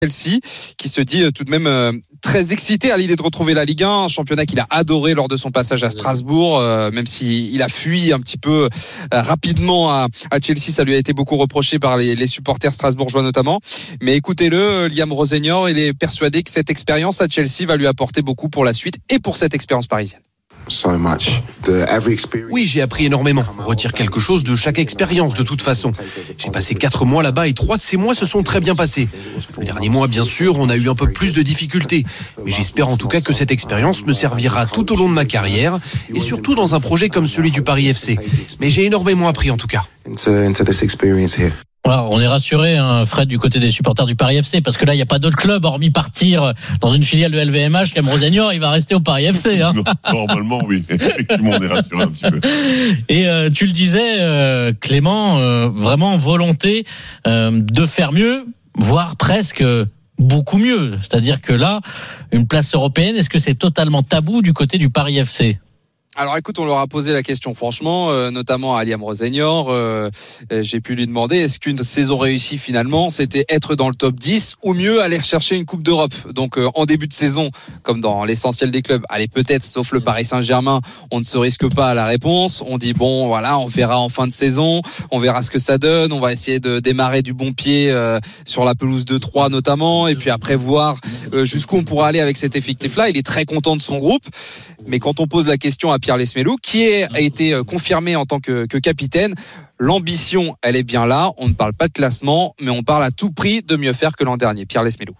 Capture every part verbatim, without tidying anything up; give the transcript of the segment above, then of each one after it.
Chelsea, qui se dit tout de même euh, très excité à l'idée de retrouver la Ligue un, un championnat qu'il a adoré lors de son passage à Strasbourg, euh, même s'il a fui un petit peu euh, rapidement à, à Chelsea, ça lui a été beaucoup reproché par les, les supporters strasbourgeois notamment. Mais écoutez-le, Liam Rosenior, il est persuadé que cette expérience à Chelsea va lui apporter beaucoup pour la suite et pour cette expérience parisienne. Oui, j'ai appris énormément. On retire quelque chose de chaque expérience de toute façon. J'ai passé quatre mois là-bas et trois de ces mois se sont très bien passés. Le dernier mois, bien sûr, on a eu un peu plus de difficultés. Mais j'espère en tout cas que cette expérience me servira tout au long de ma carrière et surtout dans un projet comme celui du Paris F C. Mais j'ai énormément appris en tout cas. Voilà, on est rassuré, hein, Fred, du côté des supporters du Paris F C, parce que là, il n'y a pas d'autre club, hormis partir dans une filiale de L V M H. Liam Rosenior, il va rester au Paris F C. Hein. Normalement, oui. Effectivement, on est rassuré un petit peu. Et euh, tu le disais, euh, Clément, euh, vraiment volonté euh, de faire mieux, voire presque beaucoup mieux. C'est-à-dire que là, une place européenne, est-ce que c'est totalement tabou du côté du Paris F C ? Alors écoute, on leur a posé la question franchement, euh, notamment à Liam Rosenior. Euh, j'ai pu lui demander, est-ce qu'une saison réussie finalement, c'était être dans le top dix ou mieux aller chercher une Coupe d'Europe. Donc euh, en début de saison, comme dans l'essentiel des clubs, allez peut-être, sauf le Paris Saint-Germain, on ne se risque pas à la réponse. On dit bon, voilà, on verra en fin de saison, on verra ce que ça donne. On va essayer de démarrer du bon pied euh, sur la pelouse de Troyes notamment, et puis après voir euh, jusqu'où on pourra aller avec cet effectif-là. Il est très content de son groupe, mais quand on pose la question à Pierre Lesmelou, qui est, a été confirmé en tant que, que capitaine, l'ambition, elle est bien là. On ne parle pas de classement, mais on parle à tout prix de mieux faire que l'an dernier. Pierre Lesmelou.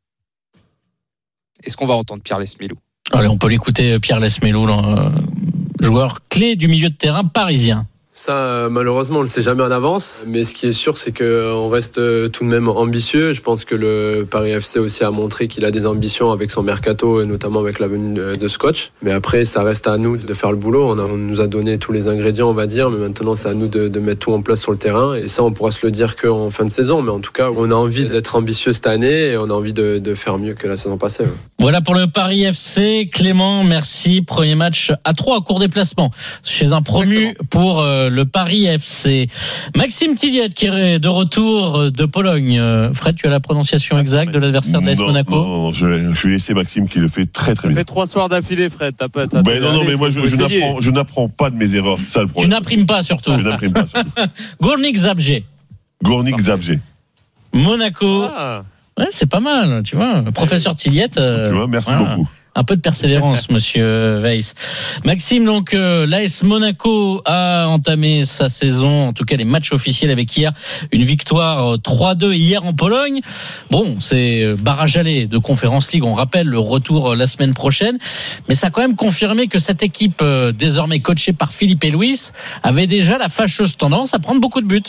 Est-ce qu'on va entendre Pierre Lesmelou ? Allez, on peut l'écouter, Pierre Lesmelou, là, joueur clé du milieu de terrain parisien. Ça, malheureusement, on ne le sait jamais en avance. Mais ce qui est sûr, c'est qu'on reste tout de même ambitieux. Je pense que le Paris F C aussi a montré qu'il a des ambitions avec son mercato, et notamment avec la venue de Scotch. Mais après, ça reste à nous de faire le boulot. On, a, on nous a donné tous les ingrédients, on va dire. Mais maintenant, c'est à nous de, de mettre tout en place sur le terrain. Et ça, on pourra se le dire qu'en fin de saison. Mais en tout cas, on a envie d'être ambitieux cette année et on a envie de, de faire mieux que la saison passée. Ouais. Voilà pour le Paris F C. Clément, merci. Premier match à trois, à court déplacement, chez un promu Exactement. pour euh, le Paris F C. Maxime Tilliette qui est de retour de Pologne. Fred, tu as la prononciation exacte de l'adversaire de l'A S Monaco ? Non, non, non, je vais, je vais laisser Maxime qui le fait très très bien. Ça fait trois soirs d'affilée, Fred. T'as pas, t'as ben non, non, mais moi je, je, n'apprends, je n'apprends pas de mes erreurs. C'est ça le problème. Tu n'apprimes pas surtout. Je n'apprime pas surtout. Górnik Zabrze. Górnik Zabrze. Monaco. Ah. Ouais, c'est pas mal, tu vois. Professeur Tilliette. Euh, tu vois, merci voilà. beaucoup. Un peu de persévérance, monsieur Weiss. Maxime, donc, euh, l'A S Monaco a entamé sa saison, en tout cas les matchs officiels, avec hier une victoire trois deux hier en Pologne. Bon, c'est barrage aller de Conference League, on rappelle, le retour la semaine prochaine. Mais ça a quand même confirmé que cette équipe, euh, désormais coachée par Filipe Luis, avait déjà la fâcheuse tendance à prendre beaucoup de buts.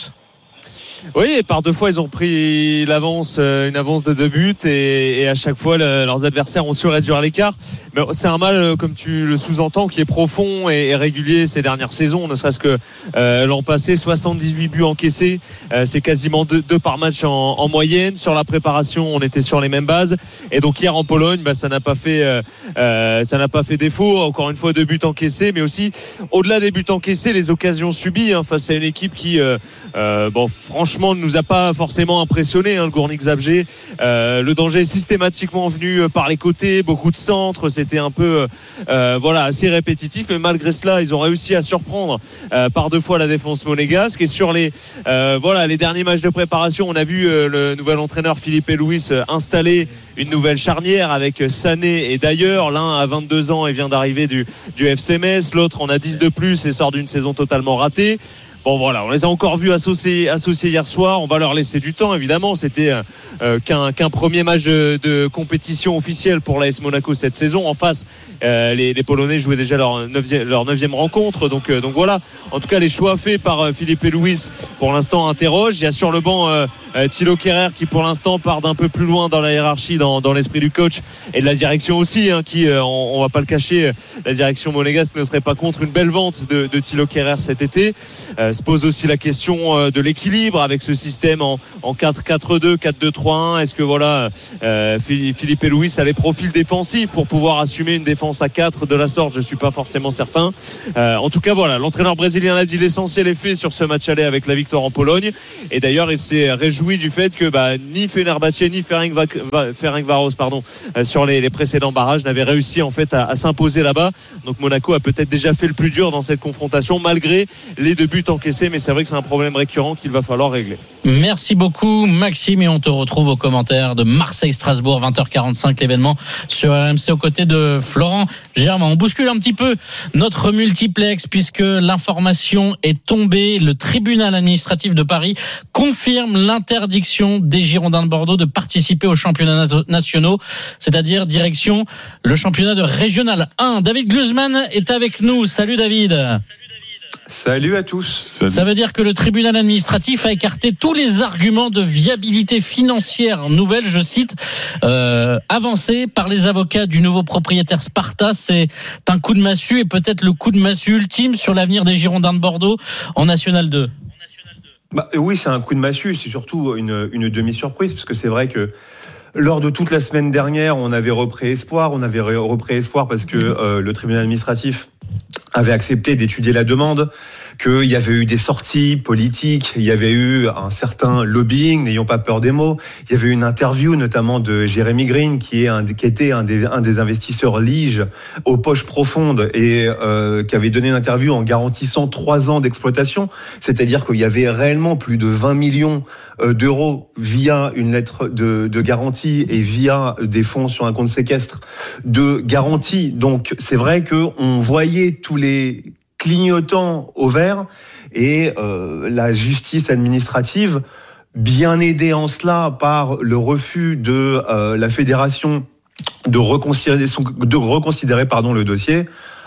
Oui, et par deux fois ils ont pris l'avance, une avance de deux buts, et, et à chaque fois le, leurs adversaires ont su réduire l'écart. Mais c'est un mal, comme tu le sous-entends, qui est profond et, et régulier ces dernières saisons. Ne serait-ce que euh, l'an passé, soixante-dix-huit buts encaissés, euh, c'est quasiment deux, deux par match en, en moyenne. Sur la préparation, on était sur les mêmes bases. Et donc hier en Pologne, bah, ça n'a pas fait, euh, ça n'a pas fait défaut. Encore une fois, deux buts encaissés, mais aussi au-delà des buts encaissés, les occasions subies hein, face à une équipe qui, euh, euh, bon, franchement, ne nous a pas forcément impressionné hein, le Górnik Zabrze. Euh, le danger est systématiquement venu par les côtés, beaucoup de centres, c'était un peu euh, voilà, assez répétitif, mais malgré cela ils ont réussi à surprendre euh, par deux fois la défense monégasque. Et sur les, euh, voilà, les derniers matchs de préparation, on a vu euh, le nouvel entraîneur Filipe Luis euh, installer une nouvelle charnière avec Sané et d'ailleurs l'un a vingt-deux ans et vient d'arriver du, du F C Metz, l'autre en a dix de plus et sort d'une saison totalement ratée. Bon voilà, on les a encore vus associés, associés hier soir. On va leur laisser du temps, évidemment. C'était euh, qu'un, qu'un premier match de, de compétition officielle pour l'A S Monaco cette saison. En face, euh, les, les Polonais jouaient déjà leur neuvième, leur neuvième rencontre. Donc, euh, donc voilà. En tout cas, les choix faits par euh, Filipe Luis pour l'instant interrogent. Il y a sur le banc euh, euh, Thilo Kehrer qui pour l'instant part d'un peu plus loin dans la hiérarchie, dans, dans l'esprit du coach et de la direction aussi. Hein, qui, euh, on, on va pas le cacher, la direction monégasque ne serait pas contre une belle vente de, de Thilo Kehrer cet été. Euh, Euh, se pose aussi la question euh, de l'équilibre avec ce système en, en quatre quatre deux, quatre deux trois un. Est-ce que voilà, euh, Philippe et Louis a les profils défensifs pour pouvoir assumer une défense à quatre de la sorte? Je suis pas forcément certain. Euh, en tout cas, voilà, l'entraîneur brésilien l'a dit, l'essentiel est fait sur ce match aller avec la victoire en Pologne. Et d'ailleurs, il s'est réjoui du fait que bah, ni Fenerbahçe ni Ferencváros pardon, euh, sur les, les précédents barrages n'avaient réussi en fait à, à s'imposer là-bas. Donc Monaco a peut-être déjà fait le plus dur dans cette confrontation malgré les deux buts encaissés. Mais c'est vrai que c'est un problème récurrent qu'il va falloir régler. Merci beaucoup Maxime, et on te retrouve aux commentaires de Marseille-Strasbourg, vingt heures quarante-cinq, l'événement sur R M C aux côtés de Florent Germain. On bouscule un petit peu notre multiplex puisque l'information est tombée. Le tribunal administratif de Paris confirme l'interdiction des Girondins de Bordeaux de participer aux championnats nationaux, c'est-à-dire direction le championnat de Régional un. David Glusman est avec nous. Salut David. Salut à tous. Salut. Ça veut dire que le tribunal administratif a écarté tous les arguments de viabilité financière nouvelle, je cite, euh, avancés par les avocats du nouveau propriétaire Sparta. C'est un coup de massue et peut-être le coup de massue ultime sur l'avenir des Girondins de Bordeaux en National deux. Bah, oui, c'est un coup de massue, c'est surtout une, une demi-surprise, parce que c'est vrai que lors de toute la semaine dernière, on avait repris espoir, on avait repris espoir parce que euh, le tribunal administratif avait accepté d'étudier la demande, qu'il y avait eu des sorties politiques, il y avait eu un certain lobbying, n'ayons pas peur des mots, il y avait eu une interview notamment de Jérémy Green, qui, est un, qui était un des, un des investisseurs Lige aux poches profondes et euh, qui avait donné une interview en garantissant trois ans d'exploitation, c'est-à-dire qu'il y avait réellement plus de vingt millions d'euros via une lettre de, de garantie et via des fonds sur un compte séquestre de garantie. Donc c'est vrai qu'on voyait tous les clignotants au vert et euh, la justice administrative, bien aidée en cela par le refus de euh, la fédération de reconsidérer, son, de reconsidérer pardon, le dossier,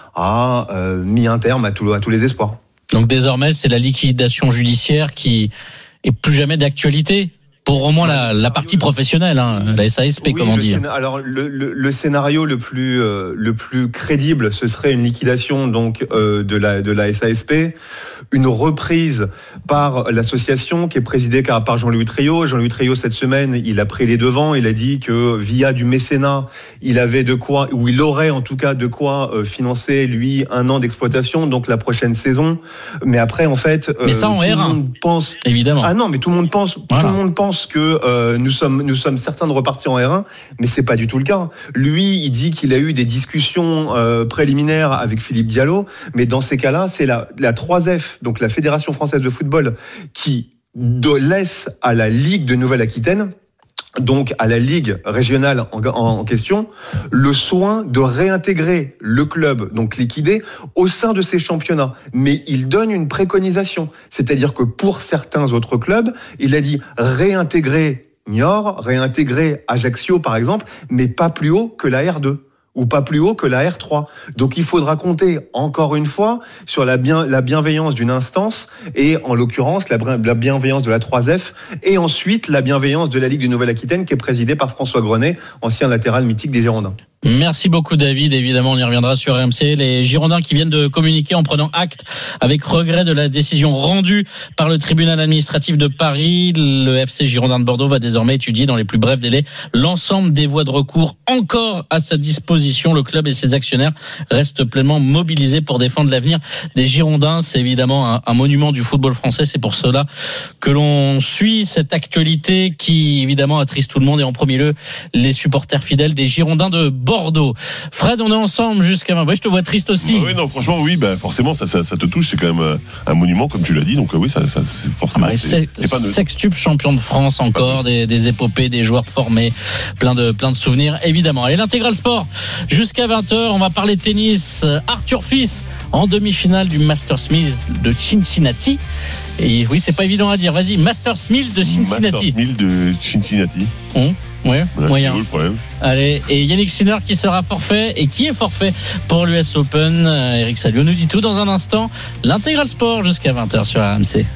a euh, mis un terme à, tout, à tous les espoirs. Donc désormais, c'est la liquidation judiciaire qui est plus jamais d'actualité pour au moins la, la partie professionnelle, hein, la S A S P, oui, comme on dit. Scénar- alors le, le, le scénario le plus euh, le plus crédible, ce serait une liquidation donc euh, de la de la S A S P, une reprise par l'association qui est présidée par Jean-Louis Treilhault. Jean-Louis Treilhault cette semaine, il a pris les devants. Il a dit que via du mécénat, il avait de quoi, ou il aurait en tout cas de quoi euh, financer lui un an d'exploitation, donc la prochaine saison. Mais après, en fait, euh, mais ça en tout R un, le monde pense évidemment. Ah non, mais tout le monde pense, voilà. tout le monde pense que euh, nous sommes nous sommes certains de repartir en R un, mais c'est pas du tout le cas. Lui, il dit qu'il a eu des discussions euh, préliminaires avec Philippe Diallo, mais dans ces cas-là, c'est la la trois F, donc la Fédération française de football, qui de, laisse à la Ligue de Nouvelle-Aquitaine, donc à la Ligue régionale en, en question, le soin de réintégrer le club, donc liquidé, au sein de ces championnats. Mais il donne une préconisation, c'est-à-dire que pour certains autres clubs, il a dit réintégrer Niort, réintégrer Ajaccio par exemple, mais pas plus haut que la R deux. Ou pas plus haut que la R trois. Donc il faudra compter encore une fois sur la, bien, la bienveillance d'une instance et en l'occurrence la, la bienveillance de la trois F et ensuite la bienveillance de la Ligue de Nouvelle-Aquitaine qui est présidée par François Grenet, ancien latéral mythique des Girondins. Merci beaucoup David, évidemment on y reviendra sur R M C. Les Girondins qui viennent de communiquer en prenant acte avec regret de la décision rendue par le tribunal administratif de Paris. Le F C Girondins de Bordeaux va désormais étudier dans les plus brefs délais l'ensemble des voies de recours encore à sa disposition. Le club et ses actionnaires restent pleinement mobilisés pour défendre l'avenir des Girondins. C'est évidemment un, un monument du football français, c'est pour cela que l'on suit cette actualité qui évidemment attriste tout le monde et en premier lieu les supporters fidèles des Girondins de Bordeaux. Bordeaux. Fred, on est ensemble jusqu'à vingt. Ouais, je te vois triste aussi. Bah oui, non, franchement, oui, bah, forcément, ça, ça, ça te touche. C'est quand même un monument, comme tu l'as dit. Donc, oui, ça, ça, c'est forcément. Ouais, c'est, c'est pas sextuple champion de France encore, des, des épopées, des joueurs formés, plein de, plein de souvenirs, évidemment. Allez, l'intégral sport jusqu'à vingt heures. On va parler tennis. Arthur Fils en demi-finale du Masters Mills de Cincinnati. Et oui, c'est pas évident à dire. Vas-y, Masters Mills de Cincinnati. Masters Mills de Cincinnati. Mmh. Ouais, ouais, moyen. C'est le problème. Allez, et Yannick Sinner qui sera forfait et qui est forfait pour l'U S Open. Euh, Eric Salio nous dit tout dans un instant. L'intégral sport jusqu'à vingt heures sur R M C.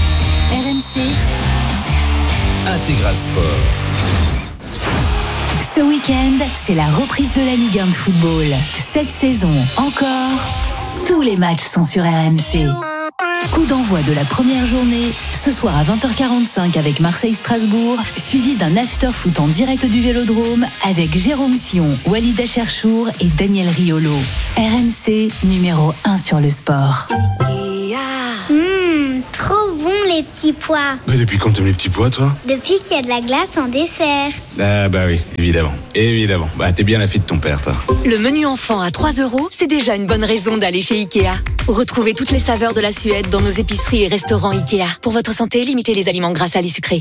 R M C. Intégral sport. Ce week-end, c'est la reprise de la Ligue un de football. Cette saison encore, tous les matchs sont sur R M C. Coup d'envoi de la première journée, ce soir à vingt heures quarante-cinq avec Marseille-Strasbourg, suivi d'un after-foot en direct du Vélodrome avec Jérôme Sion, Walid Acharchour et Daniel Riolo. R M C, numéro un sur le sport. Mmh, trop bon les petits pois. Mais depuis quand t'aimes les petits pois, toi? Depuis qu'il y a de la glace en dessert. Ah bah oui, évidemment, évidemment. Bah t'es bien la fille de ton père, toi. Le menu enfant à trois euros, c'est déjà une bonne raison d'aller chez Ikea. Retrouvez toutes les saveurs de la Suède dans nos épiceries et restaurants Ikea. Pour votre santé, limitez les aliments gras, salés, sucrés.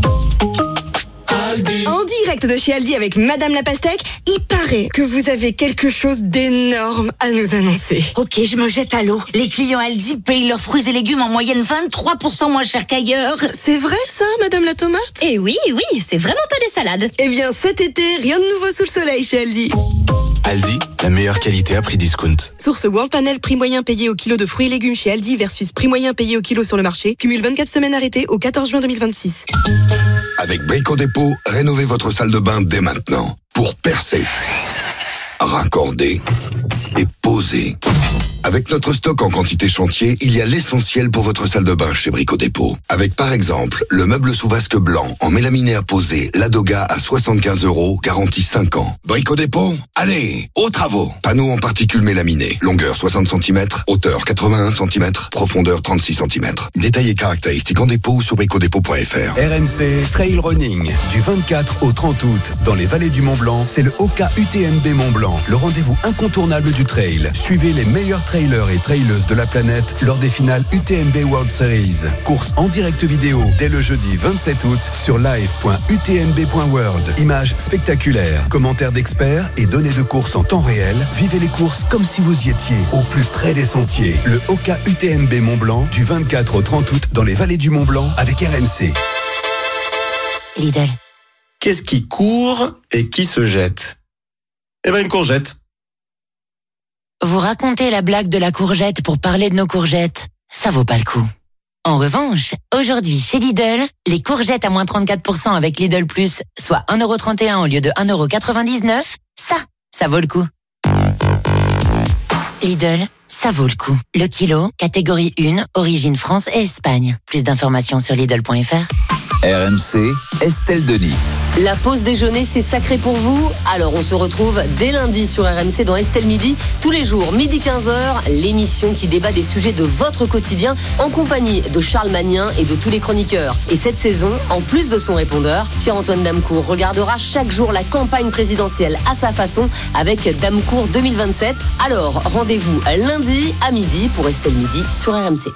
En direct de chez Aldi avec Madame la Pastèque, il paraît que vous avez quelque chose d'énorme à nous annoncer. Ok, je me jette à l'eau. Les clients Aldi payent leurs fruits et légumes en moyenne vingt-trois pour cent moins cher qu'ailleurs. C'est vrai ça, Madame la Tomate? Eh oui, oui, c'est vraiment pas des salades. Eh bien cet été, rien de nouveau sous le soleil chez Aldi. Aldi, la meilleure qualité à prix discount. Source World Panel, prix moyen payé au kilo de fruits et légumes chez Aldi versus prix moyen payé au kilo sur le marché. Cumule vingt-quatre semaines arrêtées au quatorze juin deux mille vingt-six. Avec Brico Dépôt, rénovez votre salle de bain dès maintenant. Pour percer, raccorder et poser. Avec notre stock en quantité chantier, il y a l'essentiel pour votre salle de bain chez Brico Dépôt. Avec par exemple, le meuble sous vasque blanc en mélaminé à poser, Ladoga à soixante-quinze euros, garantie cinq ans. Brico Dépôt, allez, aux travaux. Panneau en particules mélaminées, longueur soixante centimètres, hauteur quatre-vingt-un centimètres, profondeur trente-six centimètres. Détails et caractéristiques en dépôt sur bricodépôt point f r. R M C Trail Running, du vingt-quatre au trente août, dans les vallées du Mont Blanc, c'est le Oka U T M B Mont Blanc, le rendez-vous incontournable du trail. Suivez les meilleurs trailers et traileuses de la planète lors des finales U T M B World Series. Course en direct vidéo dès le jeudi vingt-sept août sur live point u t m b point world. Images spectaculaires, commentaires d'experts et données de course en temps réel. Vivez les courses comme si vous y étiez, au plus près des sentiers. Le Oka U T M B Mont Blanc du vingt-quatre au trente août dans les vallées du Mont Blanc avec R M C. Lidl. Qu'est-ce qui court et qui se jette? Eh ben une courgette. Vous racontez la blague de la courgette pour parler de nos courgettes. Ça vaut pas le coup. En revanche, aujourd'hui chez Lidl, les courgettes à moins trente-quatre pour cent avec Lidl Plus, soit un euro trente et un au lieu de un euro quatre-vingt-dix-neuf, ça, ça vaut le coup. Lidl, ça vaut le coup. Le kilo, catégorie un, origine France et Espagne. Plus d'informations sur Lidl point f r. R M C, Estelle Denis. La pause déjeuner, c'est sacré pour vous. Alors, on se retrouve dès lundi sur R M C dans Estelle Midi. Tous les jours, midi quinze heures, l'émission qui débat des sujets de votre quotidien en compagnie de Charles Magnin et de tous les chroniqueurs. Et cette saison, en plus de son répondeur, Pierre-Antoine Damecourt regardera chaque jour la campagne présidentielle à sa façon avec Damecourt deux mille vingt-sept. Alors, rendez-vous lundi à midi pour Estelle Midi sur R M C.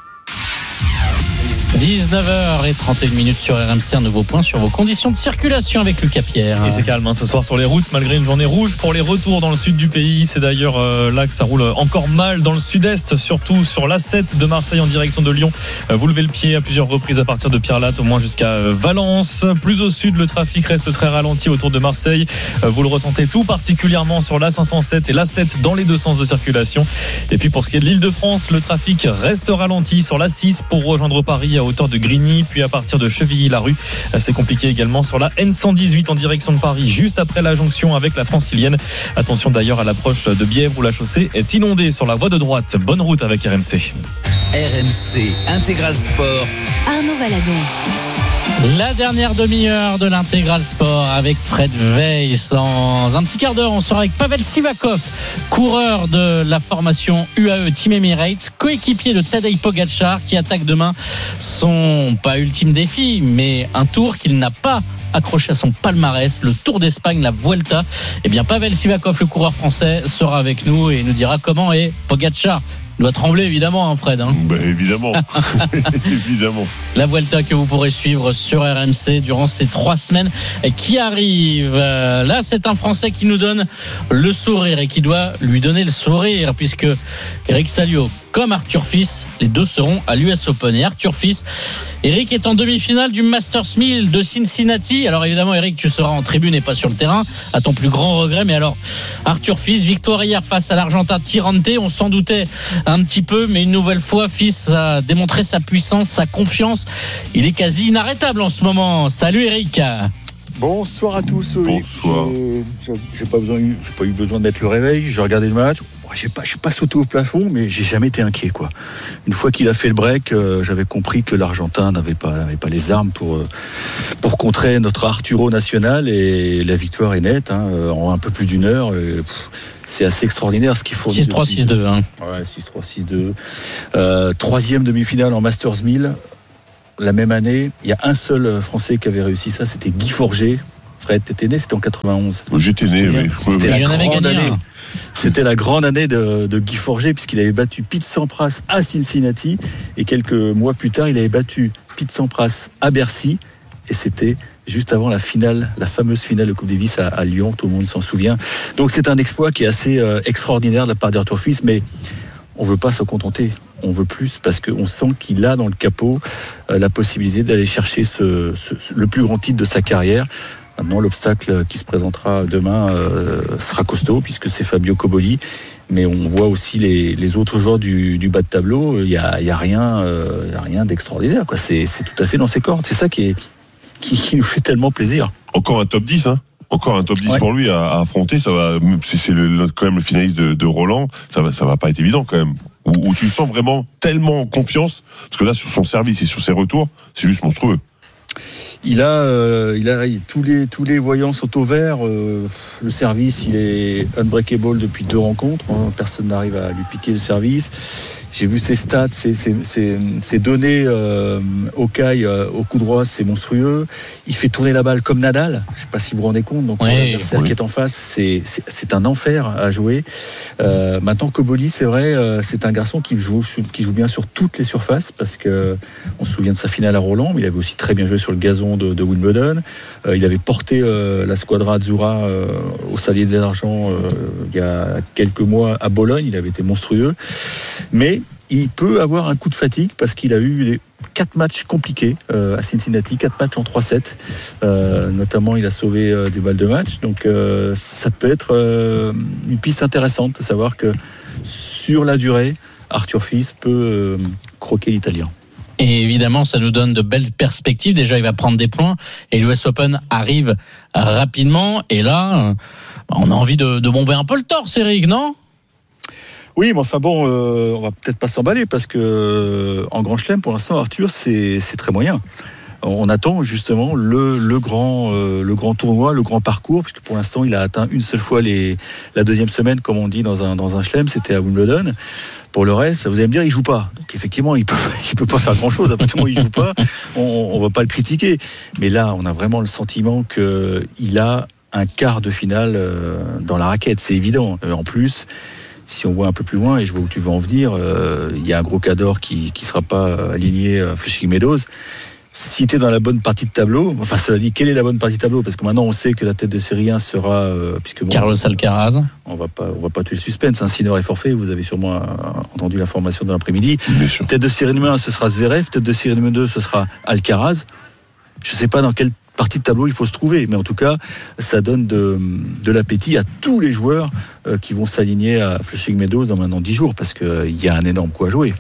dix-neuf heures trente et une minutes sur R M C, un nouveau point sur vos conditions de circulation avec Lucas Pierre. Et c'est calme hein, ce soir sur les routes, malgré une journée rouge pour les retours dans le sud du pays. C'est d'ailleurs euh, là que ça roule encore mal dans le sud-est, surtout sur l'A sept de Marseille en direction de Lyon. Euh, vous levez le pied à plusieurs reprises à partir de Pierre-Latte, au moins jusqu'à euh, Valence. Plus au sud, le trafic reste très ralenti autour de Marseille. Euh, vous le ressentez tout particulièrement sur l'A cinq cent sept et l'A sept dans les deux sens de circulation. Et puis pour ce qui est de l'Île-de-France, le trafic reste ralenti sur l'A six pour rejoindre Paris à hauteur de Grigny, puis à partir de Chevilly-la-Rue. C'est compliqué également sur la N cent dix-huit en direction de Paris, juste après la jonction avec la Francilienne. Attention d'ailleurs à l'approche de Bièvre où la chaussée est inondée sur la voie de droite. Bonne route avec R M C. R M C Intégral Sport. Arnaud Valadon. La dernière demi-heure de l'intégral sport avec Fred Weiss. Dans un petit quart d'heure, on sera avec Pavel Sivakov, coureur de la formation U A E Team Emirates, coéquipier de Tadej Pogačar, qui attaque demain son, pas ultime défi, mais un tour qu'il n'a pas accroché à son palmarès, le Tour d'Espagne, la Vuelta. Eh bien, Pavel Sivakov, le coureur français, sera avec nous et nous dira comment est Pogačar. Il doit trembler évidemment, hein, Fred. Hein. Ben, évidemment, évidemment. La Vuelta que vous pourrez suivre sur R M C durant ces trois semaines qui arrivent. Là, c'est un Français qui nous donne le sourire et qui doit lui donner le sourire, puisque Eric Salio, comme Arthur Fils, les deux seront à l'U S Open. Et Arthur Fils, Eric est en demi-finale du Masters mille de Cincinnati. Alors évidemment, Eric, tu seras en tribune et pas sur le terrain, à ton plus grand regret. Mais alors, Arthur Fils, victoire hier face à l'Argentin Tirante. On s'en doutait un petit peu, mais une nouvelle fois, Fils a démontré sa puissance, sa confiance. Il est quasi inarrêtable en ce moment. Salut Eric. Bonsoir à tous. Oui. Bonsoir. Je, j'ai pas besoin, j'ai pas eu besoin de mettre le réveil. J'ai regardé le match. J'ai pas, je suis pas sauté au plafond, mais j'ai jamais été inquiet, quoi. Une fois qu'il a fait le break, euh, j'avais compris que l'Argentin n'avait pas, n'avait pas les armes pour euh, pour contrer notre Arturo national, et la victoire est nette, hein, en un peu plus d'une heure. Et, pff, c'est assez extraordinaire ce qu'il faut. six trois, six deux. Hein. Ouais, six trois, six deux. Euh, troisième demi-finale en Masters mille. La même année, il y a un seul Français qui avait réussi ça, c'était Guy Forget. Fred, t'étais né, c'était en quatre-vingt-onze. J'étais né, oui. C'était oui. la grande gagné, année. hein. C'était la grande année de, de Guy Forget, puisqu'il avait battu Pete Sampras à Cincinnati, et quelques mois plus tard, il avait battu Pete Sampras à Bercy, et c'était juste avant la finale, la fameuse finale de Coupe Davis à, à Lyon, tout le monde s'en souvient. Donc c'est un exploit qui est assez euh, extraordinaire de la part d'Arthur Fils, mais on veut pas se contenter, on veut plus, parce qu'on sent qu'il a dans le capot euh, la possibilité d'aller chercher ce, ce, ce, le plus grand titre de sa carrière. Maintenant, l'obstacle qui se présentera demain euh, sera costaud, puisque c'est Fabio Cobolli. Mais on voit aussi les, les autres joueurs du, du bas de tableau. Il y a, il y a rien, euh, il y a rien d'extraordinaire, quoi. C'est, c'est tout à fait dans ses cordes. C'est ça qui, est, qui, qui nous fait tellement plaisir. Encore un top dix, hein. Encore un top dix ouais. pour lui à, à affronter. Ça va, c'est, c'est le, quand même le finaliste de, de Roland. Ça va, ça va pas être évident quand même. Où, où tu sens vraiment tellement en confiance, parce que là, sur son service et sur ses retours, c'est juste monstrueux. Il a, euh, il a tous les tous les voyants sont au vert. Euh, le service, il est unbreakable depuis deux rencontres. Hein, personne n'arrive à lui piquer le service. J'ai vu ses stats, ses, ses, ses, ses données euh, au caille, euh, au coup droit, c'est monstrueux. Il fait tourner la balle comme Nadal. Je ne sais pas si vous vous rendez compte. Donc, oui, l'adversaire oui. qui est en face, c'est, c'est, c'est un enfer à jouer. Euh, maintenant, Cobolli, c'est vrai, euh, c'est un garçon qui joue, qui joue bien sur toutes les surfaces, parce que on se souvient de sa finale à Roland, mais il avait aussi très bien joué sur le gazon de, de Wimbledon. Euh, il avait porté euh, la Squadra Azzurra euh, au Salier de l'Argent euh, il y a quelques mois à Bologne. Il avait été monstrueux. Mais il peut avoir un coup de fatigue, parce qu'il a eu les quatre matchs compliqués euh, à Cincinnati, quatre matchs en trois sept. Euh, notamment, il a sauvé euh, des balles de match. Donc, euh, ça peut être euh, une piste intéressante de savoir que sur la durée, Arthur Fils peut euh, croquer l'Italien. Et évidemment, ça nous donne de belles perspectives. Déjà, il va prendre des points, et l'U S Open arrive rapidement. Et là, on a envie de, de bomber un peu le torse, Eric, non ? Oui, mais enfin bon, euh, on va peut-être pas s'emballer, parce que euh, en Grand Chelem, pour l'instant, Arthur, c'est, c'est très moyen. On attend justement le, le, grand, euh, le grand tournoi, le grand parcours, puisque pour l'instant, il a atteint une seule fois les, la deuxième semaine, comme on dit dans un, dans un Chelem, c'était à Wimbledon. Pour le reste, vous allez me dire, il joue pas. Donc effectivement, il peut, il peut pas faire grand-chose. Absolument, il joue pas. On, on va pas le critiquer. Mais là, on a vraiment le sentiment qu'il a un quart de finale euh, dans la raquette. C'est évident. Euh, en plus, si on voit un peu plus loin, et je vois où tu veux en venir, euh, il y a un gros cador qui ne sera pas aligné à Flushing Meadows. Si tu es dans la bonne partie de tableau, enfin cela dit, quelle est la bonne partie de tableau ? Parce que maintenant on sait que la tête de série un sera... Euh, puisque bon, Carlos Alcaraz. On va pas, on va pas tuer le suspense, hein. Sinner est forfait, vous avez sûrement entendu l'information de l'après-midi. Tête de série numéro un, ce sera Zverev, tête de série numéro deux, ce sera Alcaraz. Je ne sais pas dans quelle partie de tableau il faut se trouver, mais en tout cas ça donne de, de l'appétit à tous les joueurs euh, qui vont s'aligner à Flushing Meadows dans maintenant dix jours, parce qu'il euh, y a un énorme coup à jouer.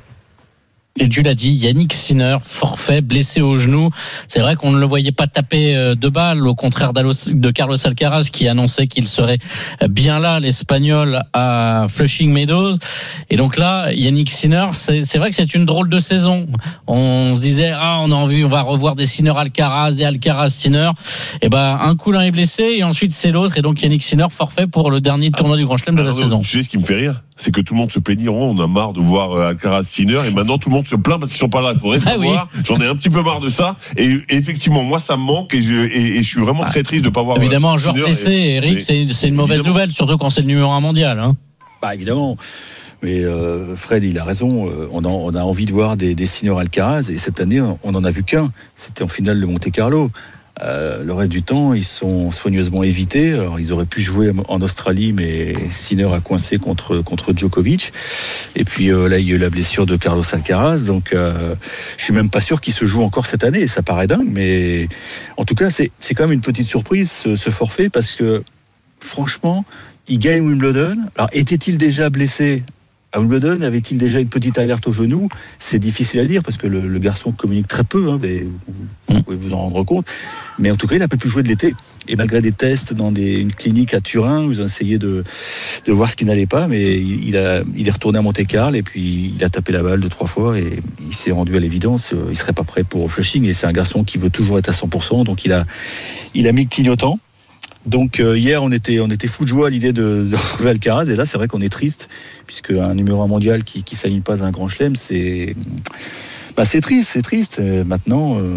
Et tu l'as dit, Yannick Sinner, forfait, blessé au genou. C'est vrai qu'on ne le voyait pas taper de balles, au contraire de Carlos Alcaraz, qui annonçait qu'il serait bien là, l'Espagnol, à Flushing Meadows. Et donc là, Yannick Sinner, c'est, c'est vrai que c'est une drôle de saison. On se disait, ah, on a envie, on va revoir des Sinner Alcaraz, des Alcaraz Sinner. Et ben, un coup l'un est blessé, et ensuite c'est l'autre. Et donc Yannick Sinner, forfait pour le dernier tournoi ah, du Grand Chelem de la saison. Tu sais ce qui me fait rire ? C'est que tout le monde se plaignit, on a marre de voir Alcaraz Sinner, et maintenant tout le monde se plaint parce qu'ils sont pas là. Il faudrait savoir. Ah oui. J'en ai un petit peu marre de ça. Et, et effectivement, moi, ça me manque, et je, et, et je suis vraiment très triste de pas voir. Évidemment, un joueur blessé, Eric, c'est, c'est une mauvaise nouvelle, surtout quand c'est le numéro un mondial. Hein. Bah évidemment. Mais euh, Fred, il a raison. On a, on a envie de voir des, des Sinner Alcaraz, et cette année, on en a vu qu'un. C'était en finale de Monte Carlo. Euh, le reste du temps, ils sont soigneusement évités. Alors, ils auraient pu jouer en Australie, mais Sinner a coincé contre contre Djokovic. Et puis euh, là, il y a eu la blessure de Carlos Alcaraz. Donc, euh, je suis même pas sûr qu'il se joue encore cette année. Ça paraît dingue, mais en tout cas, c'est c'est quand même une petite surprise ce, ce forfait, parce que franchement, il gagne Wimbledon. Alors, était-il déjà blessé À Wimbledon, avait-il déjà une petite alerte au genou ? C'est difficile à dire parce que le, le garçon communique très peu, hein, mais vous pouvez vous en rendre compte. Mais en tout cas, il n'a pas pu jouer de l'été. Et malgré des tests dans des, une clinique à Turin, où ils ont essayé de, de voir ce qui n'allait pas, mais il, il, a, il est retourné à Monte-Carlo et puis il a tapé la balle deux, trois fois et il s'est rendu à l'évidence. Il ne serait pas prêt pour Flushing et c'est un garçon qui veut toujours être à cent pour cent, donc il a, il a mis le clignotant. Donc euh, hier, on était, on était fou de joie à l'idée de, de retrouver Alcaraz. Et là, c'est vrai qu'on est triste, puisque un numéro un mondial qui ne s'aligne pas à un grand chelem, c'est, bah, c'est triste, c'est triste. Et maintenant, euh,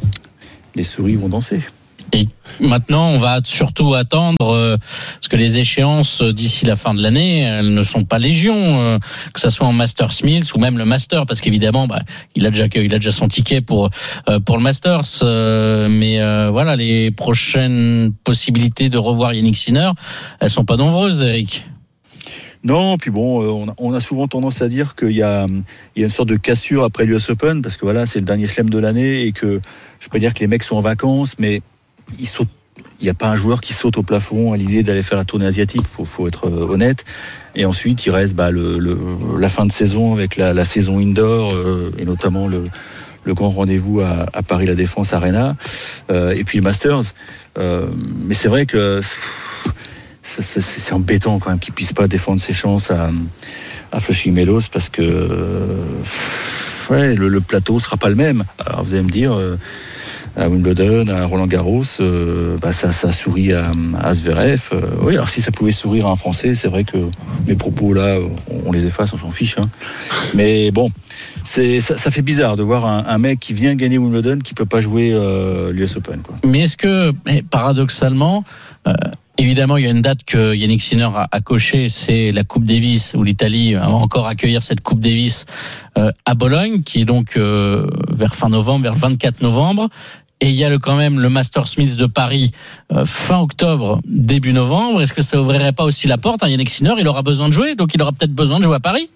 les souris vont danser. Et maintenant, on va surtout attendre, euh, parce que les échéances euh, d'ici la fin de l'année, elles ne sont pas légion, euh, que ça soit en Masters Mills ou même le Master, parce qu'évidemment, bah, il a déjà, il a déjà son ticket pour euh, pour le Masters, euh, mais euh, voilà, les prochaines possibilités de revoir Yannick Sinner, elles sont pas nombreuses, Eric. Non, puis bon, on a, on a souvent tendance à dire qu'il y a, il y a une sorte de cassure après l'U S Open, parce que voilà, c'est le dernier chelem de l'année et que je peux pas dire que les mecs sont en vacances, mais il saute. Il n'y a pas un joueur qui saute au plafond à l'idée d'aller faire la tournée asiatique, faut, faut être honnête. Et ensuite, il reste bah, le, le, la fin de saison avec la, la saison indoor euh, et notamment le, le grand rendez-vous à, à Paris La Défense Arena euh, et puis le Masters. Euh, mais c'est vrai que c'est, c'est, c'est embêtant quand même qu'il puisse pas défendre ses chances à, à Flushing Meadows parce que euh, ouais, le, le plateau sera pas le même. Alors vous allez me dire. Euh, à Wimbledon, à Roland-Garros, euh, bah ça, ça sourit à, à Zverev. Euh, oui, alors si ça pouvait sourire à un Français, c'est vrai que mes propos là, on, on les efface, on s'en fiche. Hein. Mais bon, c'est, ça, ça fait bizarre de voir un, un mec qui vient gagner Wimbledon qui peut pas jouer euh, l'U S Open. Quoi. Mais est-ce que, paradoxalement, euh, évidemment, il y a une date que Yannick Sinner a, a cochée, c'est la Coupe Davis, où l'Italie va encore accueillir cette Coupe Davis euh, à Bologne, qui est donc euh, vers fin novembre, vers le vingt-quatre novembre. Et il y a le, quand même le Masters Mills de Paris euh, fin octobre, début novembre. Est-ce que ça ouvrirait pas aussi la porte à Yannick Sinner ? Il aura besoin de jouer, donc il aura peut-être besoin de jouer à Paris.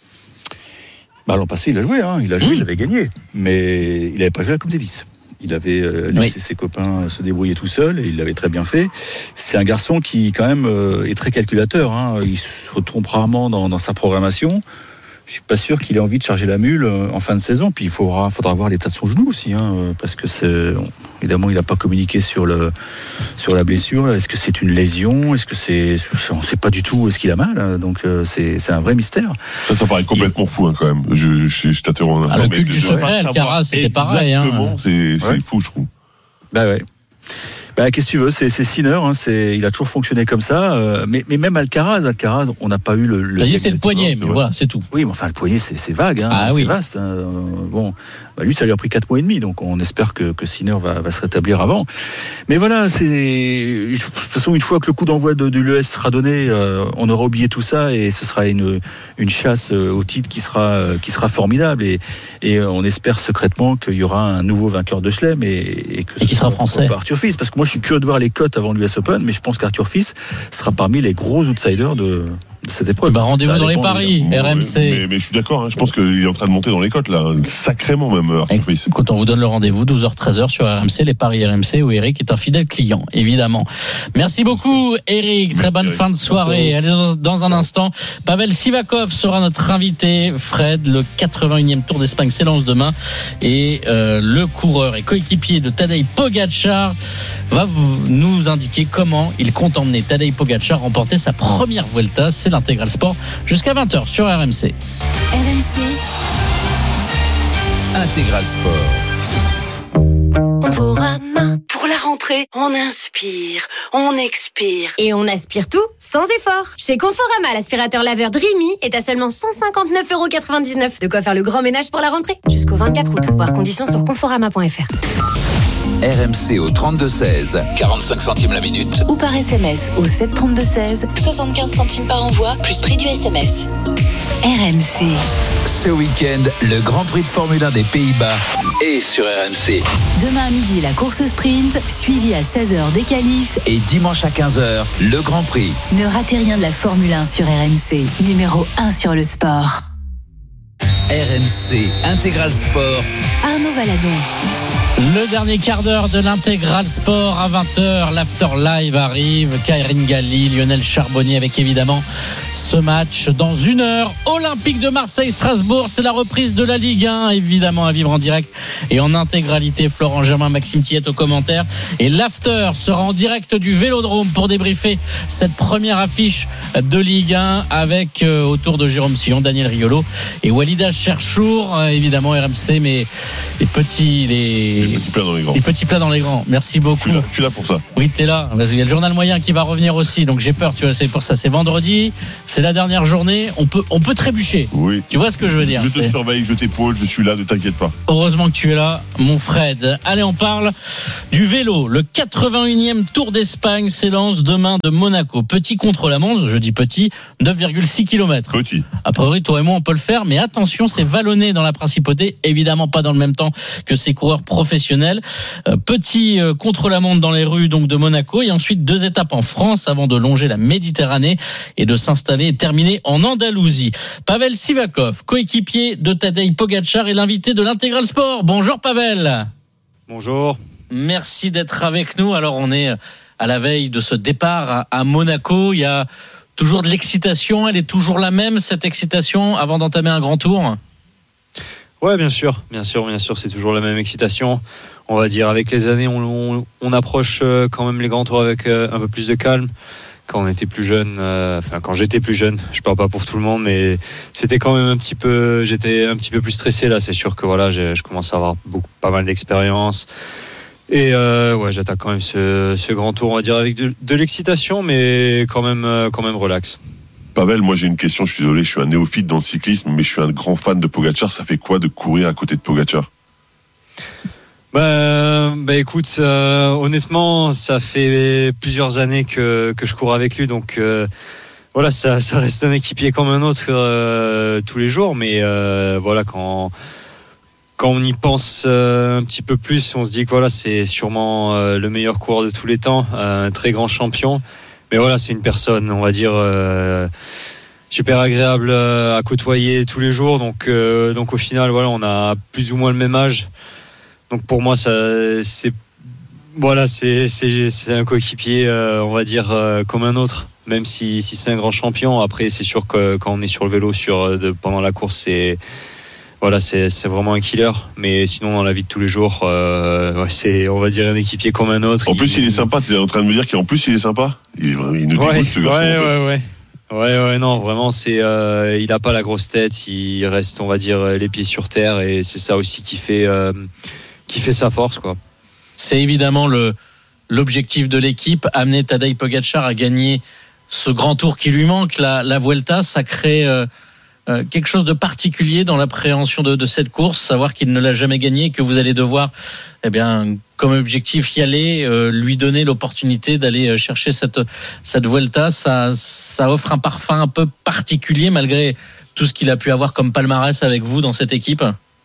Bah, l'an passé, il a joué, hein. il a joué, mmh. il avait gagné, mais il n'avait pas joué à la Coupe Davis. Il avait euh, laissé oui. ses copains se débrouiller tout seul et il l'avait très bien fait. C'est un garçon qui, quand même, euh, est très calculateur. Hein. Il se trompe rarement dans, dans sa programmation. Je suis pas sûr qu'il ait envie de charger la mule en fin de saison. Puis il faudra, faudra voir l'état de son genou aussi, hein, parce que c'est, évidemment, il n'a pas communiqué sur le, sur la blessure. Est-ce que c'est une lésion ? Est-ce que c'est, on ne sait pas du tout. Est-ce qu'il a mal ? Hein, donc c'est, c'est un vrai mystère. Ça, ça paraît complètement il... fou, hein, quand même. Je, je, je t'interromps un instant. Ah, le cul du secret, Alcaraz, c'était pareil. Exactement. Hein. C'est, c'est ouais. fou, je trouve. Bah ouais. Bah, qu'est-ce que tu veux, c'est, c'est Sinner, hein, c'est, il a toujours fonctionné comme ça, euh, mais, mais même Alcaraz, Alcaraz, on n'a pas eu le. le ça y est, c'est le poignet, mais voilà, c'est tout. Oui, mais enfin, le poignet, c'est, c'est vague, hein, ah, c'est oui. vaste. Hein, bon, bah, lui, ça lui a pris quatre mois et demi, donc on espère que, que Sinner va, va se rétablir avant. Mais voilà, c'est. De toute façon, une fois que le coup d'envoi de, de l'U S sera donné, euh, on aura oublié tout ça et ce sera une, une chasse au titre qui sera, qui sera formidable. Et, et on espère secrètement qu'il y aura un nouveau vainqueur de Chelem et, et que et qui sera français. Arthur Fils, parce que moi, je suis curieux de voir les cotes avant l'U S Open, mais je pense qu'Arthur Fils sera parmi les gros outsiders de, de cette épreuve. Bah, rendez-vous dans les paris, bon, R M C. Mais, mais je suis d'accord, hein, je pense qu'il est en train de monter dans les cotes, là, sacrément même, Arthur Fils. Écoute, on vous donne le rendez-vous, douze heures treize heures sur R M C, les paris R M C, où Eric est un fidèle client, évidemment. Merci beaucoup, Eric. Très Merci, bonne Eric. Fin de soirée. Allez, dans, dans un instant, Pavel Sivakov sera notre invité. Fred, le quatre-vingt-unième Tour d'Espagne s'élance demain. Et euh, le coureur et coéquipier de Tadej Pogačar va vous, nous indiquer comment il compte emmener Tadej Pogačar remporter sa première Vuelta. C'est l'Intégral Sport jusqu'à vingt heures sur R M C. R M C Intégral Sport. Conforama. Pour la rentrée, on inspire, on expire. Et on aspire tout sans effort. Chez Conforama, l'aspirateur laveur Dreamy est à seulement cent cinquante-neuf euros quatre-vingt-dix-neuf. De quoi faire le grand ménage pour la rentrée. Jusqu'au vingt-quatre août. Voir conditions sur conforama point f r. R M C au trente-deux seize, quarante-cinq centimes la minute. Ou par S M S au sept trente-deux seize, soixante-quinze centimes par envoi, plus prix du S M S. R M C. Ce week-end, le Grand Prix de Formule un des Pays-Bas est sur R M C. Demain à midi, la course sprint, suivie à seize heures des qualifs. Et dimanche à quinze heures, le Grand Prix. Ne ratez rien de la Formule un sur R M C, numéro un sur le sport. R M C Intégral Sport. Arnaud Valadon. Le dernier quart d'heure de l'intégral sport à vingt heures, l'after live arrive. Kairin Galli, Lionel Charbonnier avec évidemment ce match dans une heure. Olympique de Marseille-Strasbourg, c'est la reprise de la Ligue un, évidemment à vivre en direct et en intégralité. Florent Germain, Maxime Tillette aux commentaires. Et l'after sera en direct du Vélodrome pour débriefer cette première affiche de Ligue un avec euh, autour de Jérôme Sillon, Daniel Riolo et Walida Cherchour, euh, évidemment R M C, mais les petits les Les petits plats dans les grands. Les petits plats dans les grands. Merci beaucoup. Je suis là, je suis là pour ça. Oui, t'es là. Il y a le journal moyen qui va revenir aussi, donc j'ai peur. Tu vois, c'est pour ça. C'est vendredi, c'est la dernière journée. On peut, on peut trébucher. Oui. Tu vois ce que je veux dire? Je te surveille, je t'épaule, je suis là, ne t'inquiète pas. Heureusement que tu es là, mon Fred. Allez, on parle du vélo. Le quatre-vingt-unième Tour d'Espagne s'élance demain de Monaco. Petit contre-la-montre, je dis petit, neuf virgule six kilomètres. Petit. A priori, toi et moi, on peut le faire, mais attention, c'est vallonné dans la principauté. Évidemment, pas dans le même temps que ces coureurs professionnels. Euh, petit euh, contre-la-montre dans les rues donc de Monaco, et ensuite deux étapes en France avant de longer la Méditerranée et de s'installer et terminer en Andalousie. Pavel Sivakov, coéquipier de Tadej Pogačar, et l'invité de l'Intégral Sport. Bonjour Pavel. Bonjour. Merci d'être avec nous. Alors on est à la veille de ce départ à, à Monaco. Il y a toujours de l'excitation. Elle est toujours la même, cette excitation, avant d'entamer un grand tour? Ouais, bien sûr, bien sûr, bien sûr, c'est toujours la même excitation. On va dire, avec les années, on, on, on approche quand même les grands tours avec un peu plus de calme. Quand on était plus jeune, euh, enfin quand j'étais plus jeune, je parle pas pour tout le monde, mais c'était quand même un petit peu, j'étais un petit peu plus stressé là. C'est sûr que voilà, je, je commence à avoir beaucoup, pas mal d'expérience. Et euh, ouais, j'attaque quand même ce, ce grand tour, on va dire, avec de, de l'excitation, mais quand même, quand même relax. Pavel, moi j'ai une question, je suis désolé, je suis un néophyte dans le cyclisme, mais je suis un grand fan de Pogačar. Ça fait quoi de courir à côté de Pogačar? Bah, bah écoute, euh, honnêtement, ça fait plusieurs années que, que je cours avec lui, donc euh, voilà, ça, ça reste un équipier comme un autre euh, tous les jours, mais euh, voilà, quand, quand on y pense euh, un petit peu plus, on se dit que voilà, c'est sûrement euh, le meilleur coureur de tous les temps, euh, un très grand champion. Mais voilà, c'est une personne, on va dire, euh, super agréable euh, à côtoyer tous les jours. Donc, euh, donc au final, voilà, on a plus ou moins le même âge. Donc pour moi, ça, c'est, voilà, c'est, c'est, c'est un coéquipier, euh, on va dire, euh, comme un autre. Même si, si c'est un grand champion. Après, c'est sûr que quand on est sur le vélo, sur de, pendant la course, c'est, voilà, c'est, c'est vraiment un killer. Mais sinon, dans la vie de tous les jours, euh, ouais, c'est, on va dire, un équipier comme un autre. En plus, il, il est sympa. Tu es en train de me dire qu'en plus, il est sympa. Il est vraiment, il nous dégoûte, ouais, ce garçon. Ouais, en fait. ouais, ouais. Ouais, ouais, non, vraiment, c'est, euh, il a pas la grosse tête. Il reste, on va dire, les pieds sur terre, et c'est ça aussi qui fait, euh, qui fait sa force, quoi. C'est évidemment le, l'objectif de l'équipe, amener Tadej Pogačar à gagner ce grand tour qui lui manque, la, la Vuelta. Ça crée euh, euh, quelque chose de particulier dans l'appréhension de, de cette course, savoir qu'il ne l'a jamais gagnée, que vous allez devoir, eh bien, comme objectif y aller, euh, lui donner l'opportunité d'aller chercher cette, cette Vuelta. Ça, ça offre un parfum un peu particulier malgré tout ce qu'il a pu avoir comme palmarès avec vous dans cette équipe.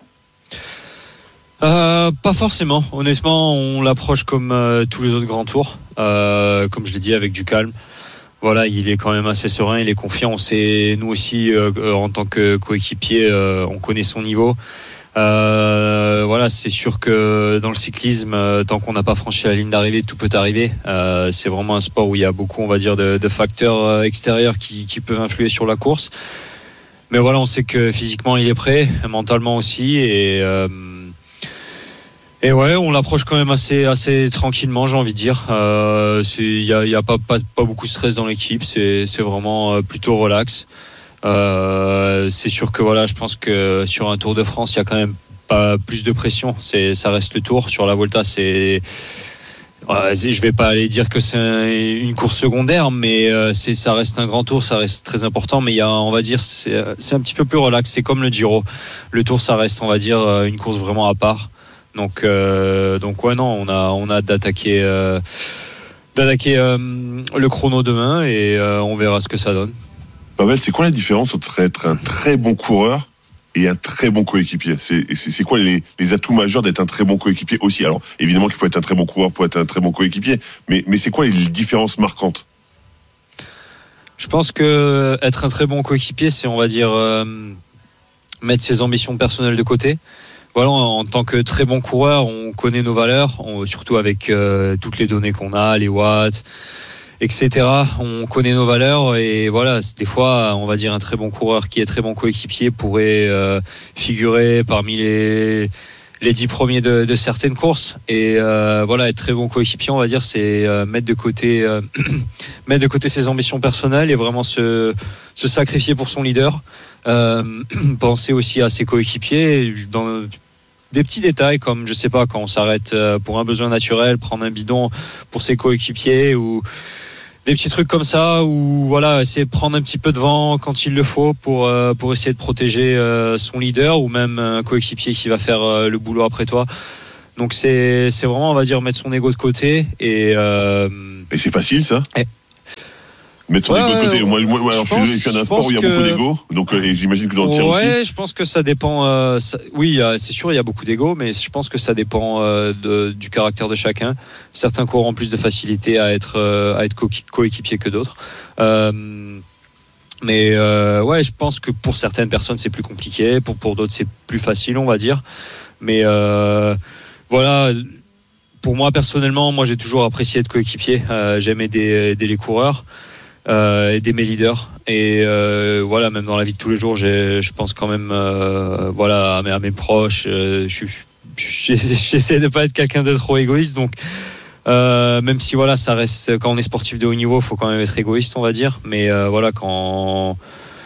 Euh, pas forcément. Honnêtement, on l'approche comme euh, tous les autres grands tours, euh, comme je l'ai dit, avec du calme. Voilà, il est quand même assez serein, il est confiant. On sait, nous aussi, euh, en tant que coéquipier, euh, on connaît son niveau. Euh, voilà, c'est sûr que dans le cyclisme, euh, tant qu'on n'a pas franchi la ligne d'arrivée, tout peut arriver. Euh, c'est vraiment un sport où il y a beaucoup, on va dire, de, de facteurs extérieurs qui, qui peuvent influer sur la course. Mais voilà, on sait que physiquement, il est prêt, mentalement aussi, et euh, Et ouais, on l'approche quand même assez, assez tranquillement, j'ai envie de dire. Euh, il y a, y a pas, pas, pas beaucoup de stress dans l'équipe. C'est, c'est vraiment plutôt relax. Euh, c'est sûr que voilà, je pense que sur un Tour de France, il y a quand même pas plus de pression. C'est, ça reste le Tour. Sur la Volta, c'est, euh, je vais pas aller dire que c'est un, une course secondaire, mais euh, c'est, ça reste un grand Tour, ça reste très important. Mais il y a, on va dire, c'est, c'est un petit peu plus relax. C'est comme le Giro. Le Tour, ça reste, on va dire, une course vraiment à part. Donc, euh, donc ouais, non, on a, on a hâte d'attaquer, euh, d'attaquer euh, le chrono demain, et euh, on verra ce que ça donne. Pavel, c'est quoi la différence entre être un très bon coureur et un très bon coéquipier? C'est, c'est, c'est quoi les, les atouts majeurs d'être un très bon coéquipier aussi? Alors, évidemment qu'il faut être un très bon coureur pour être un très bon coéquipier, mais, mais c'est quoi les différences marquantes? Je pense que être un très bon coéquipier, c'est, on va dire, euh, mettre ses ambitions personnelles de côté. voilà, en tant que très bon coureur, on connaît nos valeurs, on, surtout avec euh, toutes les données qu'on a, les watts, et cetera. On connaît nos valeurs et voilà, des fois, on va dire un très bon coureur qui est très bon coéquipier pourrait euh, figurer parmi les les dix premiers de, de certaines courses. Et euh, voilà, être très bon coéquipier, on va dire, c'est euh, mettre de côté euh, mettre de côté ses ambitions personnelles et vraiment se se sacrifier pour son leader. Euh, penser aussi à ses coéquipiers dans des petits détails comme, je sais pas, quand on s'arrête pour un besoin naturel, prendre un bidon pour ses coéquipiers, ou des petits trucs comme ça, ou voilà, essayer de prendre un petit peu de vent quand il le faut pour euh, pour essayer de protéger euh, son leader ou même un coéquipier qui va faire euh, le boulot après toi. Donc c'est c'est vraiment, on va dire, mettre son ego de côté et euh, et c'est facile ça. Et... Mettre son ouais, ego de côté. Moi, moi, moi alors, je suis désolé, je suis un sport où il y a que... beaucoup d'ego, donc euh, j'imagine que dans le tir aussi. Ouais, je pense que ça dépend. Euh, ça... Oui, c'est sûr, il y a beaucoup d'ego, mais je pense que ça dépend euh, de, du caractère de chacun. Certains courent en plus de facilité à être euh, à être co- coéquipier que d'autres. Euh, mais euh, ouais, je pense que pour certaines personnes c'est plus compliqué, pour pour d'autres c'est plus facile, on va dire. Mais euh, voilà. Pour moi personnellement, moi j'ai toujours apprécié être coéquipier. Euh, j'aime aider, aider les coureurs. Euh, aider mes leaders et euh, voilà, même dans la vie de tous les jours, j'ai, je pense quand même euh, voilà, à mes, à mes proches, euh, je, je, j'essaie de pas être quelqu'un de trop égoïste, donc euh, même si voilà, ça reste, quand on est sportif de haut niveau, faut quand même être égoïste, on va dire, mais euh, voilà, quand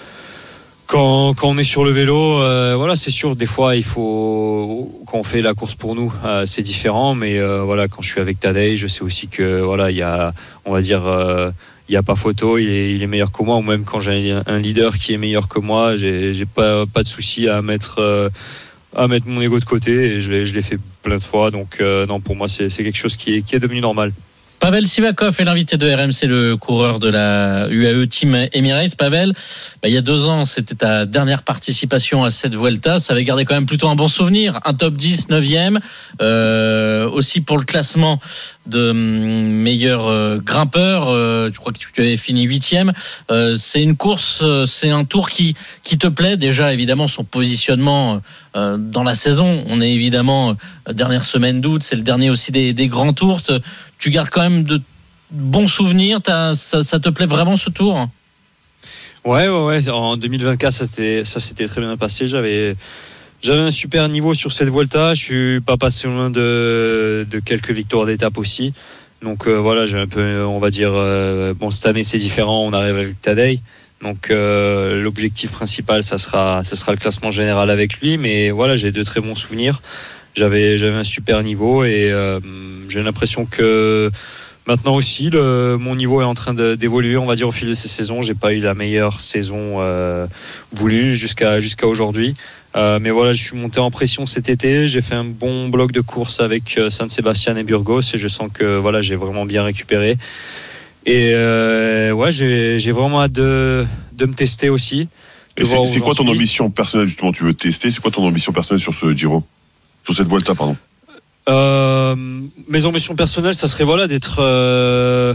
Quand, quand on est sur le vélo, euh, voilà, c'est sûr, des fois, il faut, quand on fait la course pour nous, euh, c'est différent, mais euh, voilà, quand je suis avec Tadej, je sais aussi que voilà, il y a, on va dire, euh, il n'y a pas photo, il est, il est meilleur que moi, ou même quand j'ai un leader qui est meilleur que moi, j'ai, j'ai pas, pas de souci à mettre, euh, à mettre mon ego de côté, et je l'ai, je l'ai fait plein de fois, donc euh, non, pour moi, c'est, c'est quelque chose qui est, qui est devenu normal. Pavel Sivakov est l'invité de R M C, le coureur de la U A E Team Emirates. Pavel, bah, il y a deux ans, c'était ta dernière participation à cette Vuelta. Ça avait gardé quand même plutôt un bon souvenir. Un top dix, neuvième. Euh, aussi pour le classement de meilleur euh, grimpeur. Euh, je crois que tu avais fini huitième. Euh, c'est une course, c'est un tour qui, qui te plaît. Déjà, évidemment, son positionnement euh, dans la saison. On est évidemment euh, dernière semaine d'août. C'est le dernier aussi des, des grands tours. Tu gardes quand même de bons souvenirs. Ça, ça te plaît vraiment ce tour ? Ouais, ouais, ouais. En deux mille vingt-quatre, ça s'était, ça s'était très bien passé. J'avais, j'avais un super niveau sur cette Vuelta. Je suis pas passé loin de, de quelques victoires d'étape aussi. Donc euh, voilà, j'ai un peu, on va dire, euh, bon, cette année c'est différent. On arrive avec Tadej. Donc euh, l'objectif principal, ça sera, ça sera le classement général avec lui. Mais voilà, j'ai de très bons souvenirs. J'avais, j'avais un super niveau et euh, j'ai l'impression que maintenant aussi le, mon niveau est en train de, d'évoluer, on va dire, au fil de ces saisons. J'ai pas eu la meilleure saison euh, voulue jusqu'à, jusqu'à aujourd'hui. Euh, mais voilà, je suis monté en pression cet été. J'ai fait un bon bloc de course avec euh, San Sebastian et Burgos et je sens que voilà, j'ai vraiment bien récupéré. Et euh, ouais, j'ai, j'ai vraiment hâte de, de me tester aussi. Et c'est, c'est quoi ton suis. ambition personnelle justement ? Tu veux tester ? C'est quoi ton ambition personnelle sur ce Giro ? Sur cette Vuelta, pardon. Euh, mes ambitions personnelles, ça serait voilà d'être euh,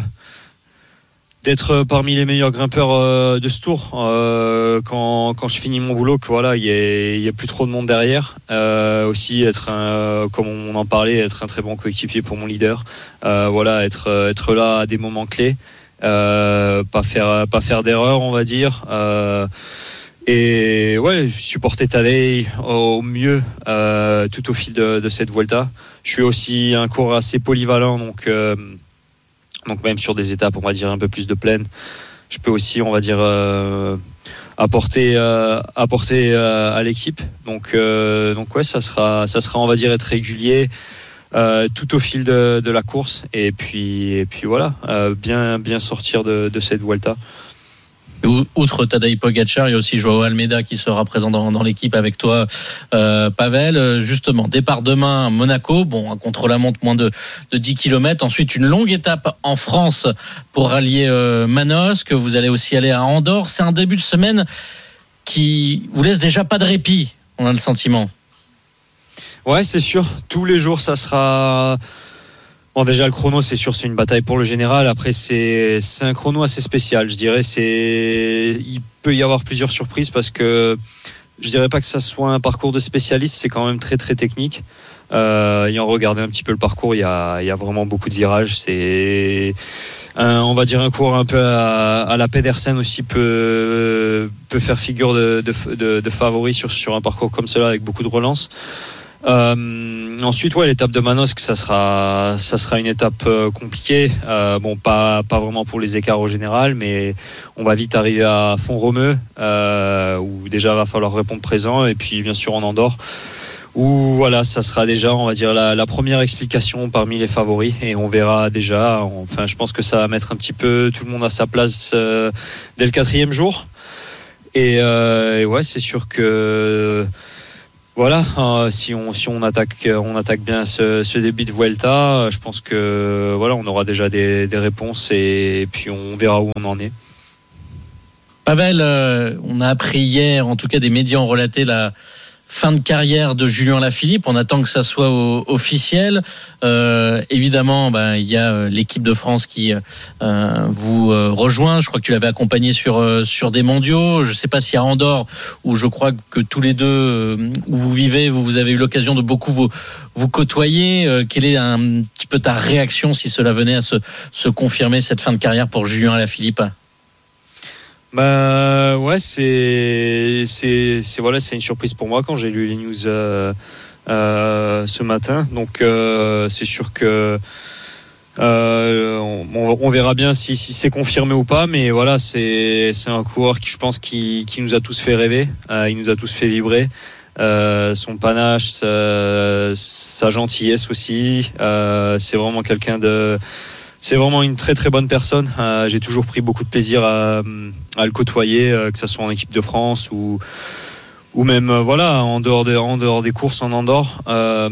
d'être parmi les meilleurs grimpeurs euh, de ce tour. Euh, quand quand je finis mon boulot, que voilà, il y a il y a plus trop de monde derrière. Euh, aussi être un, comme on en parlait, être un très bon coéquipier pour mon leader. Euh, voilà, être être là à des moments clés. Euh, pas faire pas faire d'erreur, on va dire. Euh, Et ouais, supporter Tadej au mieux euh, tout au fil de, de cette Vuelta. Je suis aussi un coureur assez polyvalent, donc euh, donc même sur des étapes, on va dire un peu plus de plaine, je peux aussi, on va dire, euh, apporter euh, apporter euh, à l'équipe. Donc euh, donc ouais, ça sera ça sera, on va dire, être régulier euh, tout au fil de, de la course. Et puis et puis voilà, euh, bien bien sortir de, de cette Vuelta. Outre Tadej Pogačar, il y a aussi Joao Almeida qui sera présent dans, dans l'équipe avec toi, euh, Pavel. Justement, départ demain à Monaco, bon, un contre-la-montre moins de, de dix kilomètres. Ensuite, une longue étape en France pour rallier euh, Manosque. Vous allez aussi aller à Andorre. C'est un début de semaine qui vous laisse déjà pas de répit, on a le sentiment. Ouais, c'est sûr. Tous les jours, ça sera... Bon, déjà, le chrono, c'est sûr, c'est une bataille pour le général. Après, c'est, c'est un chrono assez spécial, je dirais. C'est, il peut y avoir plusieurs surprises parce que je dirais pas que ça soit un parcours de spécialiste, c'est quand même très très technique. Euh, ayant regardé un petit peu le parcours, il y a, il y a vraiment beaucoup de virages. C'est un, on va dire un cours un peu à, à la Pedersen aussi peut, peut faire figure de, de, de, de favori sur, sur un parcours comme cela avec beaucoup de relances. Euh, ensuite, ouais, l'étape de Manosque, ça sera, ça sera une étape euh, compliquée. Euh, bon, pas, pas vraiment pour les écarts au général, mais on va vite arriver à Font-Romeu, euh, où déjà va falloir répondre présent, et puis bien sûr en Andorre, où voilà, ça sera déjà, on va dire, la, la première explication parmi les favoris, et on verra déjà. Enfin, je pense que ça va mettre un petit peu tout le monde à sa place euh, dès le quatrième jour. Et, euh, et ouais, c'est sûr que voilà, euh, si on si on attaque on attaque bien ce, ce début de Vuelta, je pense que voilà, on aura déjà des, des réponses et, et puis on verra où on en est. Pavel, euh, on a appris hier, en tout cas des médias ont relaté la fin de carrière de Julien Lafilippe. On attend que ça soit au, officiel. Euh, évidemment, ben, il y a l'équipe de France qui euh, vous euh, rejoint. Je crois que tu l'avais accompagné sur euh, sur des mondiaux. Je ne sais pas si à Andorre, où je crois que tous les deux euh, où vous vivez, vous, vous avez eu l'occasion de beaucoup vous vous côtoyer. Euh, quelle est un petit peu ta réaction si cela venait à se se confirmer, cette fin de carrière pour Julien Lafilippe? Bah ouais, c'est c'est c'est voilà, c'est une surprise pour moi quand j'ai lu les news euh, euh, ce matin. Donc euh, c'est sûr que euh, on, on verra bien si, si c'est confirmé ou pas. Mais voilà, c'est c'est un coureur qui, je pense, qui qui nous a tous fait rêver. Euh, il nous a tous fait vibrer. Euh, son panache, sa, sa gentillesse aussi. Euh, c'est vraiment quelqu'un de C'est vraiment une très très bonne personne. Euh, j'ai toujours pris beaucoup de plaisir à, à le côtoyer, euh, que ce soit en équipe de France ou, ou même euh, voilà, en, dehors de, en dehors des courses en Andorre. Euh,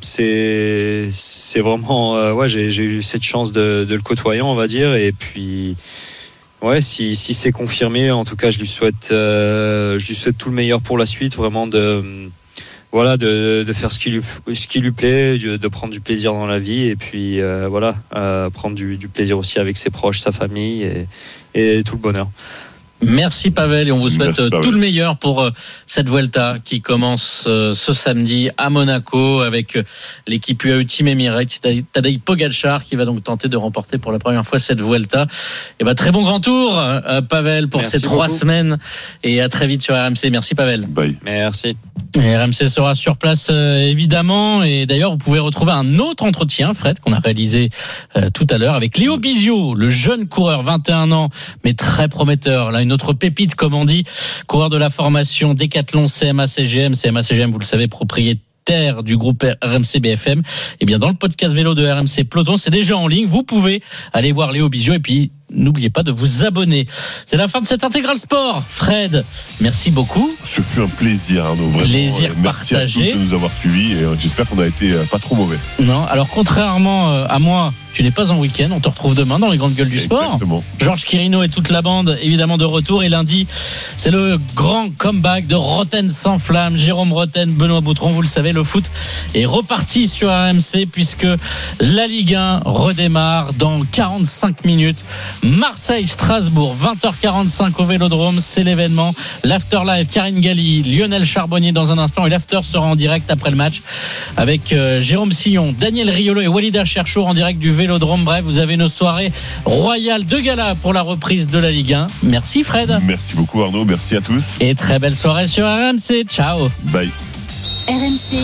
c'est, c'est vraiment... Euh, ouais, j'ai, j'ai eu cette chance de, de le côtoyer, on va dire. Et puis, ouais, si, si c'est confirmé, en tout cas, je lui souhaite, euh, je lui souhaite tout le meilleur pour la suite, vraiment de... Voilà, de, de faire ce qui lui, ce qui lui plaît, de prendre du plaisir dans la vie, et puis euh, voilà, euh, prendre du, du plaisir aussi avec ses proches, sa famille, et, et tout le bonheur. Merci Pavel, et on vous souhaite Merci, tout le meilleur pour euh, cette Vuelta qui commence euh, ce samedi à Monaco avec euh, l'équipe U A E Team Emirates, Tadej Pogačar qui va donc tenter de remporter pour la première fois cette Vuelta. Et ben très bon grand tour euh, Pavel pour Merci ces trois beaucoup. semaines, et à très vite sur R M C. Merci Pavel. Bye. Merci. Et R M C sera sur place euh, évidemment, et d'ailleurs vous pouvez retrouver un autre entretien, Fred, qu'on a réalisé euh, tout à l'heure avec Léo Bizio, le jeune coureur, vingt et un ans mais très prometteur, là une autre pépite comme on dit, coureur de la formation Décathlon C M A C G M. C M A C G M, vous le savez, propriétaire du groupe R M C B F M. Et bien dans le podcast vélo de R M C Peloton, c'est déjà en ligne, vous pouvez aller voir Léo Bizio, et puis n'oubliez pas de vous abonner. C'est la fin de cet intégral sport. Fred, merci beaucoup. Ce fut un plaisir, Arnaud. Vraiment. Plaisir Merci partagé. à tous de nous avoir suivis, et j'espère qu'on a été pas trop mauvais. Non, alors contrairement à moi, tu n'es pas en week-end. On te retrouve demain dans les grandes gueules du sport. Exactement. Georges Quirino et toute la bande, évidemment, de retour. Et lundi, c'est le grand comeback de Roten sans flamme. Jérôme Roten, Benoît Boutron. Vous le savez, le foot est reparti sur R M C puisque la Ligue un redémarre dans quarante-cinq minutes. Marseille-Strasbourg, vingt heures quarante-cinq au Vélodrome. C'est l'événement. L'Afterlife, Karine Galli, Lionel Charbonnier dans un instant. Et l'After sera en direct après le match avec euh, Jérôme Sillon, Daniel Riolo et Walida Cherchour en direct du Vélodrome. Bref, vous avez une soirée royale de gala pour la reprise de la Ligue un. Merci Fred. Merci beaucoup Arnaud, merci à tous. Et très belle soirée sur R M C. Ciao. Bye. R M C.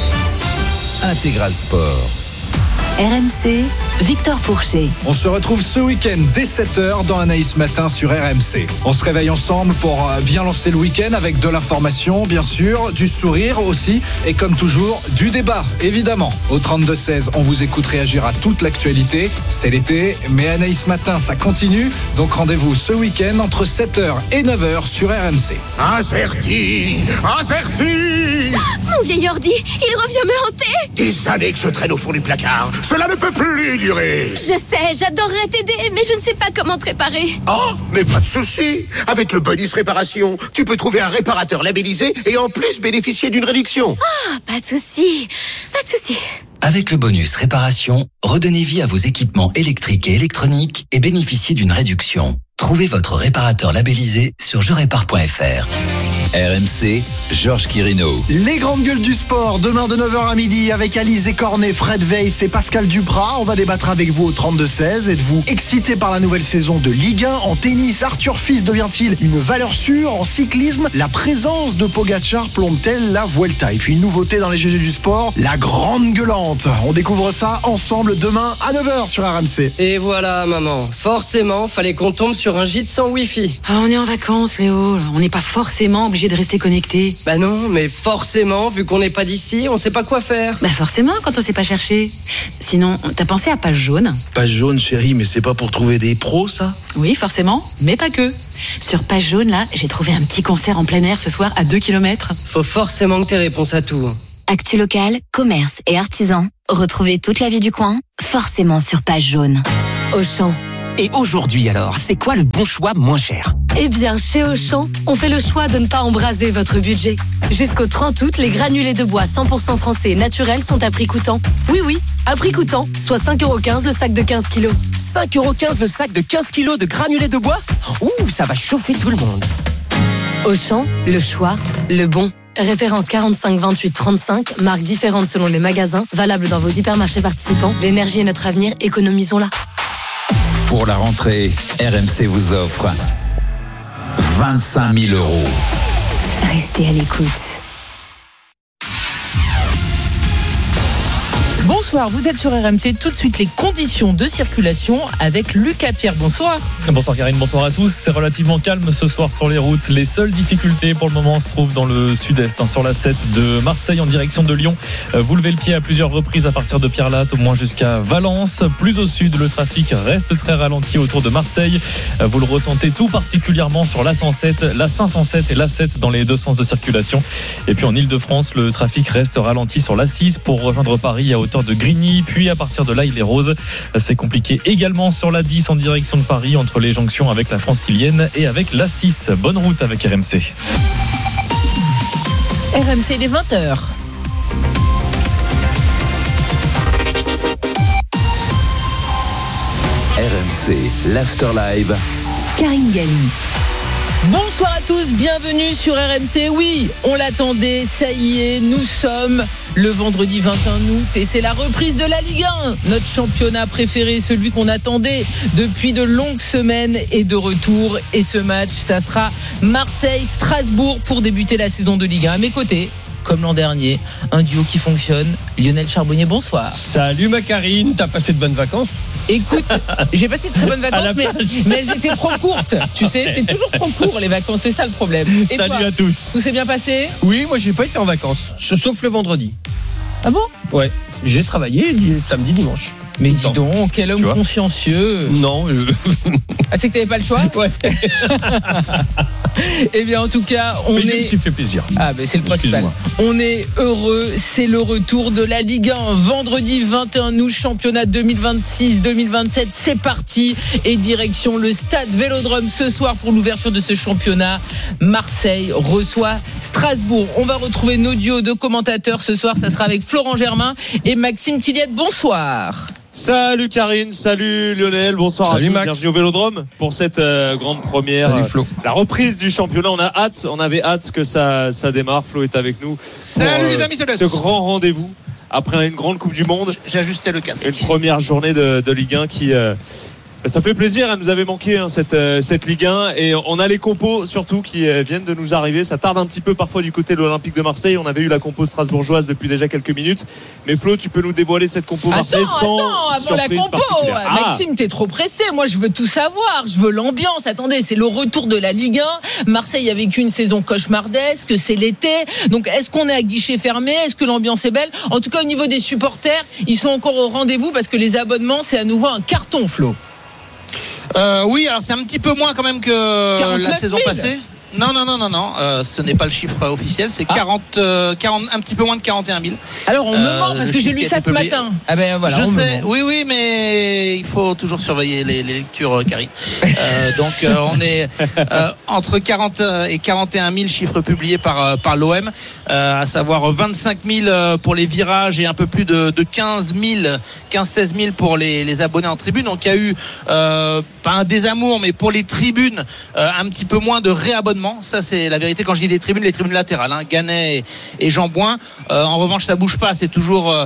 Intégral Sport. R M C, Victor Pourchet. On se retrouve ce week-end dès sept heures dans Anaïs Matin sur R M C. On se réveille ensemble pour bien lancer le week-end avec de l'information, bien sûr, du sourire aussi, et comme toujours, du débat, évidemment. Au trente-deux seize, on vous écoute réagir à toute l'actualité. C'est l'été, mais Anaïs Matin, ça continue. Donc rendez-vous ce week-end entre sept heures et neuf heures sur R M C. Incerti, incerti. Mon vieil ordi, il revient me hanter. Des années que je traîne au fond du placard. Cela ne peut plus durer. Je sais, j'adorerais t'aider, mais je ne sais pas comment te réparer. Oh, mais pas de souci. Avec le bonus réparation, tu peux trouver un réparateur labellisé et en plus bénéficier d'une réduction. Ah, pas de souci, pas de souci. Avec le bonus réparation, redonnez vie à vos équipements électriques et électroniques et bénéficiez d'une réduction. Trouvez votre réparateur labellisé sur je répare point f r. R M C, Georges Quirino. Les grandes gueules du sport, demain de neuf heures à midi avec Alizé Cornet, Fred Weiss et Pascal Duprat. On va débattre avec vous au trente-deux seize. Êtes-vous excité par la nouvelle saison de Ligue un? En tennis, Arthur Fils devient-il une valeur sûre? En cyclisme, la présence de Pogacar plombe-t-elle la Vuelta? Et puis une nouveauté dans les G G du sport, la grande gueulante. On découvre ça ensemble demain à neuf heures sur R M C. Et voilà maman, forcément fallait qu'on tombe sur un gîte sans wifi. Ah, on est en vacances Léo, on n'est pas forcément obligé de rester connecté. Bah non, mais forcément, vu qu'on n'est pas d'ici, on sait pas quoi faire. Bah forcément quand on sait pas chercher. Sinon, t'as pensé à Page Jaune? Page Jaune chérie, mais c'est pas pour trouver des pros ça? Oui forcément, mais pas que. Sur Page Jaune là, j'ai trouvé un petit concert en plein air ce soir à deux kilomètres. Faut forcément que t'aies réponse à tout. Actu local, commerce et artisans. Retrouvez toute la vie du coin, forcément sur Page Jaune. Auchan. Et aujourd'hui alors, c'est quoi le bon choix moins cher? Eh bien, chez Auchan, on fait le choix de ne pas embraser votre budget. Jusqu'au trente août, les granulés de bois cent pour cent français et naturels sont à prix coûtant. Oui, oui, à prix coûtant, soit cinq euros quinze le sac de quinze kilos. cinq euros quinze le sac de quinze kilos de granulés de bois? Ouh, ça va chauffer tout le monde. Auchan, le choix, le bon. Référence quarante-cinq vingt-huit trente-cinq, marques différentes selon les magasins, valable dans vos hypermarchés participants. L'énergie est notre avenir, économisons-la. Pour la rentrée, R M C vous offre vingt-cinq mille euros. Restez à l'écoute. Bonsoir, vous êtes sur R M C. Tout de suite, les conditions de circulation avec Lucas Pierre. Bonsoir. Bonsoir Karine, bonsoir à tous. C'est relativement calme ce soir sur les routes. Les seules difficultés pour le moment se trouvent dans le sud-est, hein, sur la sept de Marseille en direction de Lyon. Vous levez le pied à plusieurs reprises à partir de Pierrelatte, au moins jusqu'à Valence. Plus au sud, le trafic reste très ralenti autour de Marseille. Vous le ressentez tout particulièrement sur l'A cent sept, l'A cinq cent sept et l'A sept dans les deux sens de circulation. Et puis en Ile-de-France, le trafic reste ralenti sur l'A six pour rejoindre Paris à hauteur de Grigny, puis à partir de là il est rose. C'est compliqué également sur l'A dix en direction de Paris entre les jonctions avec la Francilienne et avec l'A six. Bonne route avec R M C. R M C, il est vingt heures. R M C, l'Afterlive. Karine Galli. Bonsoir à tous, bienvenue sur R M C. Oui, on l'attendait, ça y est, nous sommes le vendredi vingt et un août et c'est la reprise de la Ligue un. Notre championnat préféré, celui qu'on attendait depuis de longues semaines est de retour. Et ce match, ça sera Marseille-Strasbourg pour débuter la saison de Ligue un. À mes côtés, comme l'an dernier, un duo qui fonctionne. Lionel Charbonnier, bonsoir. Salut ma Karine, t'as passé de bonnes vacances? Écoute, j'ai passé de très bonnes vacances, mais, mais elles étaient trop courtes. Tu sais, c'est toujours trop court les vacances, c'est ça le problème. Et salut toi, à tous. Tout s'est bien passé? Oui, moi j'ai pas été en vacances, sauf le vendredi. Ah bon? Ouais, j'ai travaillé samedi, dimanche. Mais dis donc, quel homme consciencieux. Non. Euh... Ah, c'est que t'avais pas le choix? Ouais. Eh bien, en tout cas, on mais est. Je me suis fait plaisir. Ah, ben c'est le principal. On est heureux. C'est le retour de la Ligue un. Vendredi vingt et un août, championnat deux mille vingt-six deux mille vingt-sept. C'est parti. Et direction le stade Vélodrome ce soir pour l'ouverture de ce championnat. Marseille reçoit Strasbourg. On va retrouver nos duos de commentateurs ce soir. Ça sera avec Florent Germain et Maxime Tilliette. Bonsoir. Salut Karine, salut Lionel, bonsoir salut à tous, Max. bienvenue au Vélodrome pour cette euh, grande première. Salut Flo. Euh, la reprise du championnat, on a hâte, on avait hâte que ça, ça démarre. Flo est avec nous. Salut pour, les amis, euh, ce grand rendez-vous après une grande Coupe du Monde. J'ai ajusté le casque. Une première journée de, de Ligue un qui... Euh, ça fait plaisir, elle nous avait manqué hein, cette, euh, cette Ligue un et on a les compos surtout qui euh, viennent de nous arriver. Ça tarde un petit peu parfois du côté de l'Olympique de Marseille. On avait eu la compo strasbourgeoise depuis déjà quelques minutes. Mais Flo, tu peux nous dévoiler cette compo Marseille sans Attends, avant la compo, ah. Maxime, t'es trop pressé. Moi, je veux tout savoir. Je veux l'ambiance. Attendez, c'est le retour de la Ligue un. Marseille a vécu une saison cauchemardesque. C'est l'été. Donc, est-ce qu'on est à guichet fermé? Est-ce que l'ambiance est belle? En tout cas, au niveau des supporters, ils sont encore au rendez-vous parce que les abonnements, c'est à nouveau un carton, Flo. Euh, oui, alors c'est un petit peu moins quand même que la saison mille. passée. Non, non, non, non, non. Euh, ce n'est pas le chiffre officiel. C'est ah. quarante, euh, quarante, un petit peu moins de quarante et un mille. Alors on me euh, ment parce que j'ai lu ça ce matin. Ah ben voilà. Je sais. Oui, oui, mais il faut toujours surveiller les, les lectures, Karine. euh, donc euh, on est euh, entre quarante et quarante et un mille chiffres publiés par par l'O M, euh, à savoir vingt-cinq mille pour les virages et un peu plus de, de quinze mille, quinze seize mille pour les, les abonnés en tribune. Donc il y a eu euh, pas un désamour, mais pour les tribunes, euh, un petit peu moins de réabonnement. sereinement. Ça, c'est la vérité. Quand je dis les tribunes, les tribunes latérales, hein, Gannet et, et Jean-Bouin. Euh, en revanche, ça bouge pas. C'est toujours euh,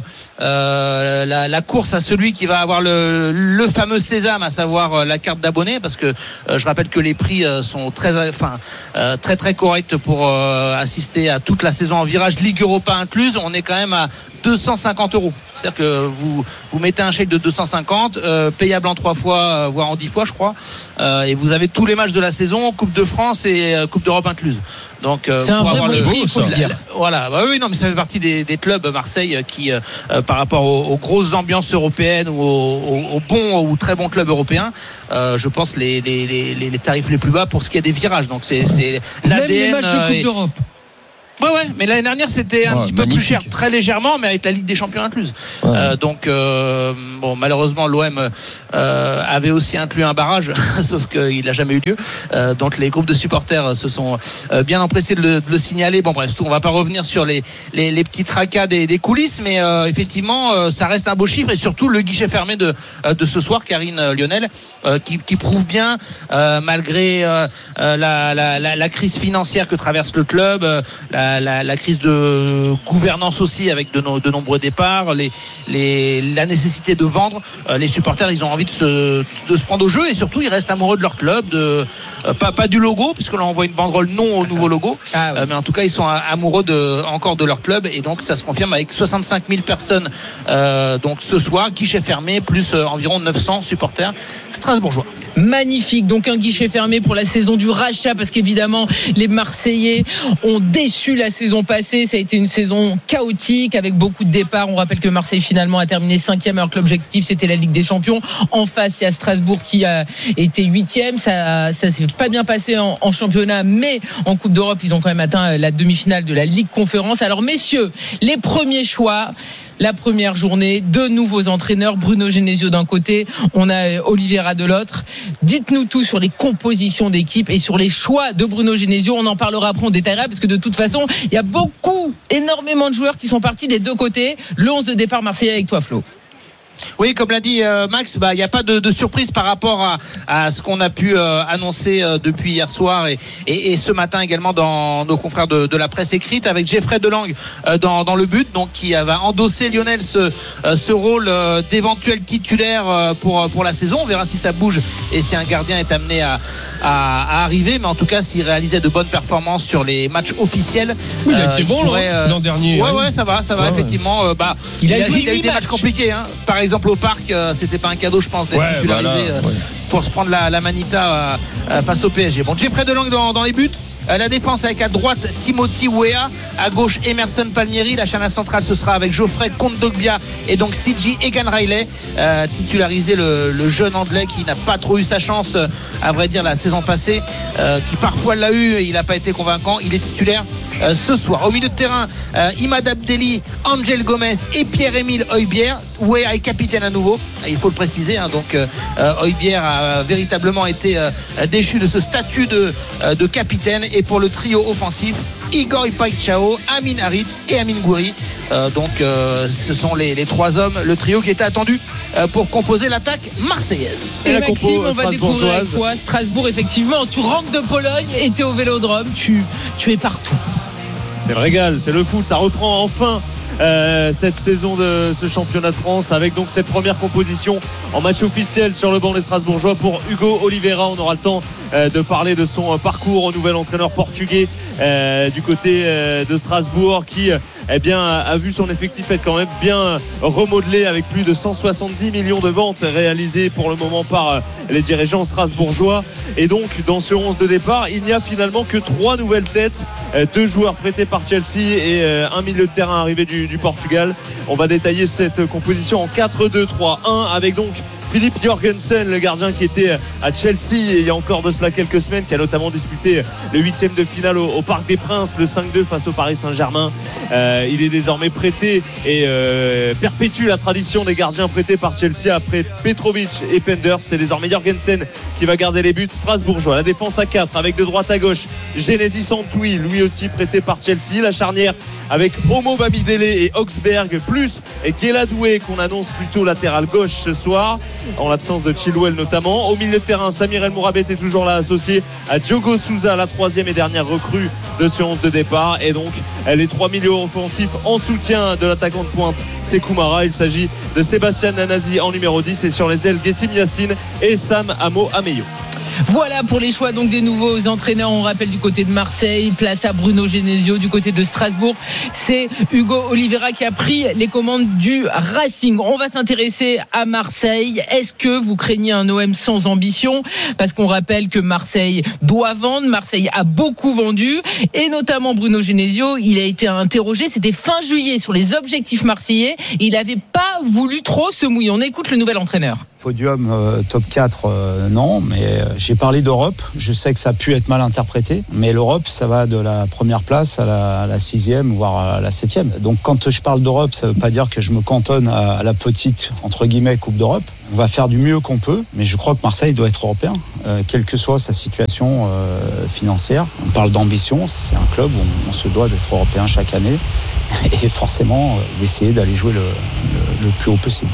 euh, la, la course à celui qui va avoir le, le fameux sésame, à savoir euh, la carte d'abonné, parce que euh, je rappelle que les prix euh, sont très, enfin, euh, très très corrects pour euh, assister à toute la saison en virage, Ligue Europa incluse. On est quand même à deux cent cinquante euros. C'est-à-dire que vous, vous mettez un chèque de deux cent cinquante, euh, payable en trois fois, euh, voire en dix fois, je crois, euh, et vous avez tous les matchs de la saison, Coupe de France et euh, Coupe d'Europe incluse. Donc, euh, c'est un vrai bon le, prix, il faut le dire. Voilà, bah oui, non, mais ça fait partie des, des clubs Marseille qui, euh, par rapport aux, aux grosses ambiances européennes ou aux, aux, aux bons ou très bons clubs européens, euh, je pense les, les, les, les tarifs les plus bas pour ce qui est des virages. Donc c'est, c'est l'A D N. Même les matchs de Coupe d'Europe. Ouais ouais, mais l'année dernière c'était un ouais, petit magnifique. peu plus cher, très légèrement, mais avec la Ligue des Champions incluse. Ouais. Euh, donc euh, bon, malheureusement l'O M euh, avait aussi inclus un barrage, sauf qu'il n'a jamais eu lieu. Euh, donc les groupes de supporters se sont euh, bien empressés de le, de le signaler. Bon bref, on va pas revenir sur les les, les petits tracas des, des coulisses, mais euh, effectivement euh, ça reste un beau chiffre et surtout le guichet fermé de de ce soir, Karine euh, Lionel, euh, qui, qui prouve bien euh, malgré euh, la, la, la, la crise financière que traverse le club. Euh, la La, la crise de gouvernance aussi avec de, no, de nombreux départs, les, les, la nécessité de vendre. Euh, les supporters, ils ont envie de se, de se prendre au jeu et surtout ils restent amoureux de leur club, de, euh, pas, pas du logo puisque l'on envoie une banderole non au nouveau logo, ah, ouais. euh, mais en tout cas ils sont amoureux de, encore de leur club et donc ça se confirme avec soixante-cinq mille personnes euh, donc ce soir, guichet fermé plus euh, environ neuf cents supporters strasbourgeois. Magnifique, donc un guichet fermé pour la saison du rachat parce qu'évidemment les Marseillais ont déçu la saison passée, ça a été une saison chaotique avec beaucoup de départs. On rappelle que Marseille finalement a terminé cinquième alors que l'objectif c'était la Ligue des Champions. En face il y a Strasbourg qui a été huitième, ça ça s'est pas bien passé en, en championnat, mais en Coupe d'Europe ils ont quand même atteint la demi-finale de la Ligue Conférence. Alors messieurs, les premiers choix. La première journée, deux nouveaux entraîneurs, Bruno Genesio d'un côté, on a Oliveira de l'autre. Dites-nous tout sur les compositions d'équipe et sur les choix de Bruno Genesio. On en parlera après, on détaillera parce que de toute façon, il y a beaucoup, énormément de joueurs qui sont partis des deux côtés. Le onze de départ marseillais avec toi, Flo. Oui, comme l'a dit euh, Max, bah il n'y a pas de, de surprise par rapport à, à ce qu'on a pu euh, annoncer euh, depuis hier soir et, et, et ce matin également dans nos confrères de, de la presse écrite avec Geoffrey Delangue euh, dans, dans le but, donc qui va endosser Lionel ce, euh, ce rôle euh, d'éventuel titulaire euh, pour pour la saison. On verra si ça bouge et si un gardien est amené à, à, à arriver, mais en tout cas s'il réalisait de bonnes performances sur les matchs officiels. Oui, il a été euh, bon pourrait, euh, l'an dernier. Ouais, ouais, ça va, ça va ouais, effectivement. Ouais. Euh, bah, il, il a, joué il a eu des matchs, matchs compliqués. Hein. Par exemple au parc, euh, c'était pas un cadeau, je pense, d'être ouais, titularisé voilà, euh, ouais. pour se prendre la, la manita euh, face au P S G. Bon, Geoffrey Delangue dans, dans les buts. La défense avec à droite Timothy Weah, à gauche Emerson Palmieri, la charnière centrale ce sera avec Geoffrey Kondogbia et donc C J Egan Riley, euh, titularisé le, le jeune anglais qui n'a pas trop eu sa chance à vrai dire la saison passée, euh, qui parfois l'a eu, il n'a pas été convaincant, il est titulaire euh, ce soir. Au milieu de terrain, euh, Imad Abdelli, Angel Gomez et Pierre-Emile Højbjerg. Weah est capitaine à nouveau, il faut le préciser, hein, donc euh, Højbjerg a véritablement été euh, déchu de ce statut de, euh, de capitaine. Et pour le trio offensif, Igor Paixão, Amin Harit et Amin Gouiri. Euh, donc euh, ce sont les, les trois hommes, le trio qui était attendu euh, pour composer l'attaque marseillaise. Et, et Maxime, on va découvrir avec toi Strasbourg, effectivement. Tu rentres de Pologne et tu es au Vélodrome, tu, tu es partout. C'est le régal, c'est le foot, ça reprend enfin euh, cette saison de ce championnat de France avec donc cette première composition en match officiel sur le banc des Strasbourgeois pour Hugo Oliveira. On aura le temps euh, de parler de son euh, parcours au nouvel entraîneur portugais euh, du côté euh, de Strasbourg qui euh, eh bien, a vu son effectif être quand même bien remodelé avec plus de cent soixante-dix millions de ventes réalisées pour le moment par euh, les dirigeants strasbourgeois. Et donc dans ce onze de départ, il n'y a finalement que trois nouvelles têtes, euh, deux joueurs prêtés par Chelsea et euh, un milieu de terrain arrivé du, du Portugal. On va détailler cette composition en quatre deux trois un avec donc Philippe Jorgensen, le gardien qui était à Chelsea il y a encore de cela quelques semaines, qui a notamment disputé le huitième de finale au, au Parc des Princes, le cinq deux face au Paris Saint-Germain. Euh, il est désormais prêté et euh, perpétue la tradition des gardiens prêtés par Chelsea après Petrovic et Penders. C'est désormais Jorgensen qui va garder les buts strasbourgeois. La défense à quatre avec de droite à gauche Genesis Santoui, lui aussi prêté par Chelsea. La charnière avec Omo Bamidele et Oxberg plus Guéladoué qu'on annonce plutôt latéral gauche ce soir. en l'absence de Chilwell notamment. Au milieu de terrain, Samir El Mourabet est toujours là, associé à Diogo Sousa, la troisième et dernière recrue de ce onze de départ. Et donc les trois milieux offensifs en soutien de l'attaquant de pointe, c'est Koumara. Il s'agit de Sébastien Nanazi en numéro dix et sur les ailes Guessim Yassine et Sam Amo Ameyo. Voilà pour les choix donc des nouveaux entraîneurs. On rappelle du côté de Marseille, place à Bruno Genesio. Du côté de Strasbourg, c'est Hugo Oliveira qui a pris les commandes du Racing. On va s'intéresser à Marseille. Est-ce que vous craignez un O M sans ambition? Parce qu'on rappelle que Marseille doit vendre. Marseille a beaucoup vendu et notamment Bruno Genesio. Il a été interrogé, c'était fin juillet, sur les objectifs marseillais. Il n'avait pas voulu trop se mouiller. On écoute le nouvel entraîneur. Podium euh, top quatre, euh, non, mais euh, j'ai parlé d'Europe. Je sais que ça a pu être mal interprété, mais l'Europe, ça va de la première place à la, à la sixième, voire à la septième. Donc quand je parle d'Europe, ça ne veut pas dire que je me cantonne à, à la petite, entre guillemets, Coupe d'Europe. On va faire du mieux qu'on peut, mais je crois que Marseille doit être européen, euh, quelle que soit sa situation euh, financière. On parle d'ambition, c'est un club où on, on se doit d'être européen chaque année et forcément euh, d'essayer d'aller jouer le, le, le plus haut possible.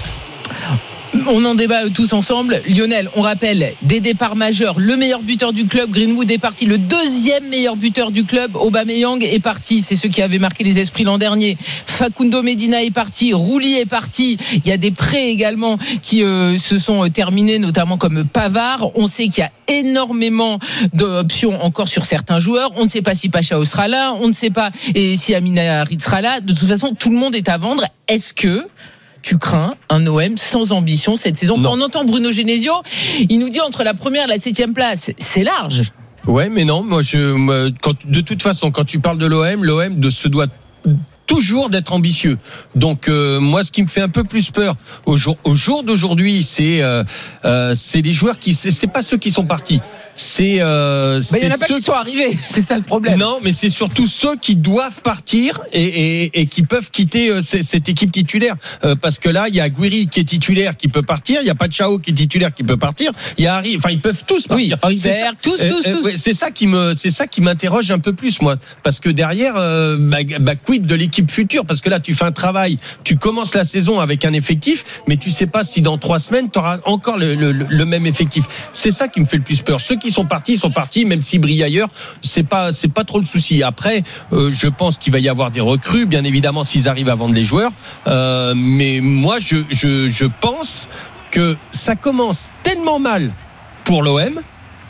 On en débat tous ensemble. Lionel, on rappelle des départs majeurs. Le meilleur buteur du club, Greenwood, est parti. Le deuxième meilleur buteur du club, Aubameyang, est parti. C'est ceux qui avaient marqué les esprits l'an dernier. Facundo Medina est parti. Rouli est parti. Il y a des prêts également qui euh, se sont terminés, notamment comme Pavard. On sait qu'il y a énormément d'options encore sur certains joueurs. On ne sait pas si Pachao sera là. On ne sait pas et si Amina Harit sera là. De toute façon, tout le monde est à vendre. Est-ce que tu crains un O M sans ambition cette saison? Quand on entend Bruno Genesio, il nous dit entre la première et la septième place, c'est large. Ouais, mais non, moi je, quand, de toute façon, quand tu parles de l'O M, l'O M de, se doit toujours d'être ambitieux. Donc euh, moi, ce qui me fait un peu plus peur au jour, au jour d'aujourd'hui, c'est euh, euh, c'est les joueurs qui, c'est, c'est pas ceux qui sont partis. C'est, euh, bah, c'est il y en a pas ceux qui sont arrivés, c'est ça le problème. Non, mais c'est surtout ceux qui doivent partir et, et, et qui peuvent quitter euh, cette, cette équipe titulaire. Euh, parce que là, il y a Guiri qui est titulaire qui peut partir, il y a Pachao qui est titulaire qui peut partir, il y a Harry, enfin ils peuvent tous partir. Oui, Hojbjerg, tous, tous, euh, tous. Euh, ouais, c'est ça qui me, c'est ça qui m'interroge un peu plus moi, parce que derrière, euh, bah, bah quid de l'équipe future, parce que là tu fais un travail, tu commences la saison avec un effectif, mais tu sais pas si dans trois semaines tu auras encore le, le, le même effectif. C'est ça qui me fait le plus peur. Ceux qui sont partis sont partis, même s'ils brillent ailleurs, c'est pas c'est pas trop le souci. Après, euh, je pense qu'il va y avoir des recrues, bien évidemment, s'ils arrivent à vendre les joueurs. Euh, mais moi, je je je pense que ça commence tellement mal pour l'O M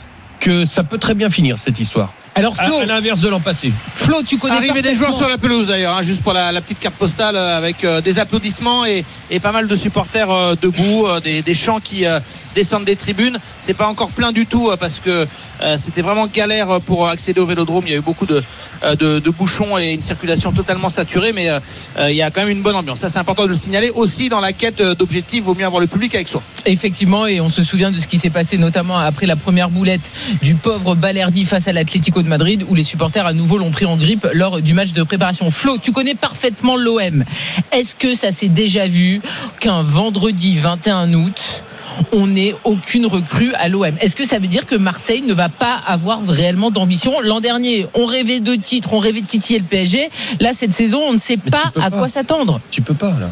que ça peut très bien finir cette histoire. Alors Flo, à, à l'inverse de l'an passé. Flo, tu connais arrivée des joueurs sur la pelouse d'ailleurs, hein, juste pour la, la petite carte postale euh, avec euh, des applaudissements et, et pas mal de supporters euh, debout, euh, des, des chants qui euh, descendent des tribunes. C'est pas encore plein du tout euh, parce que euh, c'était vraiment galère pour accéder au Vélodrome. Il y a eu beaucoup de, euh, de, de bouchons et une circulation totalement saturée, mais euh, euh, il y a quand même une bonne ambiance. Ça, c'est important de le signaler. Aussi, dans la quête d'objectifs, vaut mieux avoir le public avec soi. Effectivement, et on se souvient de ce qui s'est passé notamment après la première boulette du pauvre Balerdi face à l'Atlético de Madrid, où les supporters à nouveau l'ont pris en grippe lors du match de préparation. Flo, tu connais parfaitement l'O M. Est-ce que ça s'est déjà vu qu'un vendredi vingt et un août, on n'ait aucune recrue à l'O M? Est-ce que ça veut dire que Marseille ne va pas avoir réellement d'ambition? L'an dernier, on rêvait de titres, on rêvait de titiller le P S G. Là, cette saison, on ne sait pas à pas. quoi s'attendre. Tu peux pas, là.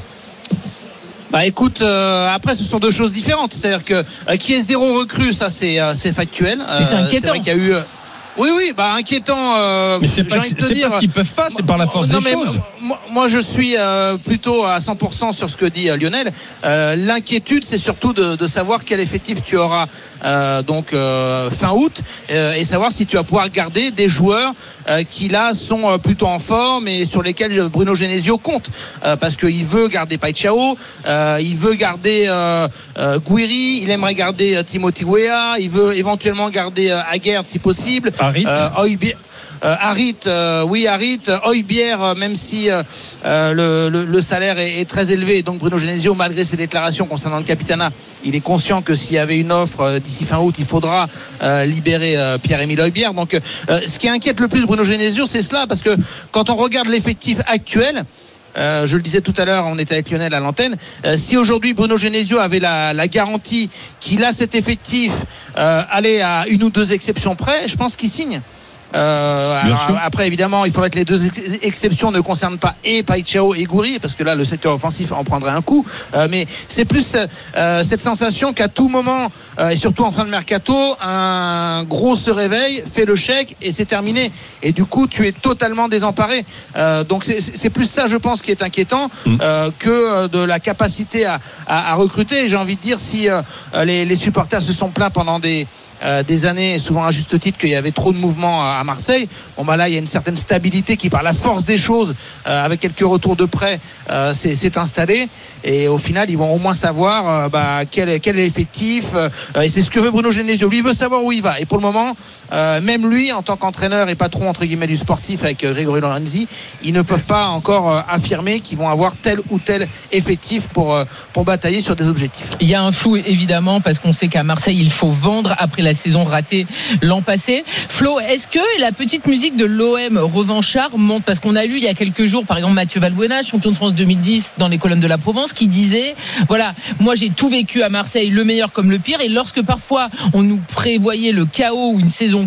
Bah écoute, euh, après ce sont deux choses différentes. C'est-à-dire que euh, qui est zéro recrue, ça c'est euh, c'est factuel. Euh, c'est inquiétant. C'est vrai qu'il y a eu. Euh, Oui, oui, bah inquiétant. Euh, mais c'est pas, c'est dire, pas ce qu'ils peuvent pas, c'est par la force non, des choses. Moi, moi, je suis euh, plutôt à cent pour cent sur ce que dit euh, Lionel. Euh, l'inquiétude, c'est surtout de, de savoir quel effectif tu auras euh, donc euh, fin août euh, et savoir si tu vas pouvoir garder des joueurs euh, qui là sont euh, plutôt en forme et sur lesquels Bruno Genesio compte euh, parce qu'il veut garder Pachao, euh, il veut garder euh, euh, Guiri, il aimerait garder euh, Timothy Weah, il veut éventuellement garder euh, Aguerd si possible. Harit. Euh, Hojbjerg, euh, Harit, euh, oui Harit, Hojbjerg, euh, même si euh, euh, le, le, le salaire est, est très élevé. Donc Bruno Genesio, malgré ses déclarations concernant le Capitana, il est conscient que s'il y avait une offre euh, d'ici fin août, il faudra euh, libérer euh, Pierre-Emile Hojbjerg. Donc euh, ce qui inquiète le plus Bruno Genesio, c'est cela, parce que quand on regarde l'effectif actuel. Euh, je le disais tout à l'heure, on était avec Lionel à l'antenne. Euh, si aujourd'hui Bruno Genesio avait la, la garantie qu'il a cet effectif, euh, aller à une ou deux exceptions près, je pense qu'il signe. Euh, alors, après, évidemment, il faudrait que les deux ex- exceptions ne concernent pas et Paixão et Gouiri, parce que là, le secteur offensif en prendrait un coup. Euh, mais c'est plus euh, cette sensation qu'à tout moment, euh, et surtout en fin de mercato, un gros se réveille, fait le chèque et c'est terminé. Et du coup, tu es totalement désemparé. Euh, donc c'est, c'est plus ça, je pense, qui est inquiétant euh, que de la capacité à, à, à recruter. Et j'ai envie de dire, si euh, les, les supporters se sont plaints pendant des Euh, des années, souvent à juste titre, qu'il y avait trop de mouvements à, à Marseille. Bon bah là il y a une certaine stabilité qui, par la force des choses, euh, avec quelques retours de prêt, euh, s'est, s'est installée. Et au final, ils vont au moins savoir euh, bah, quel, est, quel est l'effectif. Euh, et c'est ce que veut Bruno Genesio. Lui, il veut savoir où il va. Et pour le moment, euh, même lui, en tant qu'entraîneur et patron entre guillemets du sportif avec euh, Grégory Lorenzi, ils ne peuvent pas encore euh, affirmer qu'ils vont avoir tel ou tel effectif pour euh, pour batailler sur des objectifs. Il y a un flou évidemment parce qu'on sait qu'à Marseille il faut vendre après la saison ratée l'an passé. Flo, est-ce que la petite musique de l'O M revanchard monte, parce qu'on a lu il y a quelques jours par exemple Mathieu Valbuena, champion de France deux mille dix dans les colonnes de la Provence, qui disait voilà, moi j'ai tout vécu à Marseille, le meilleur comme le pire, et lorsque parfois on nous prévoyait le chaos ou une saison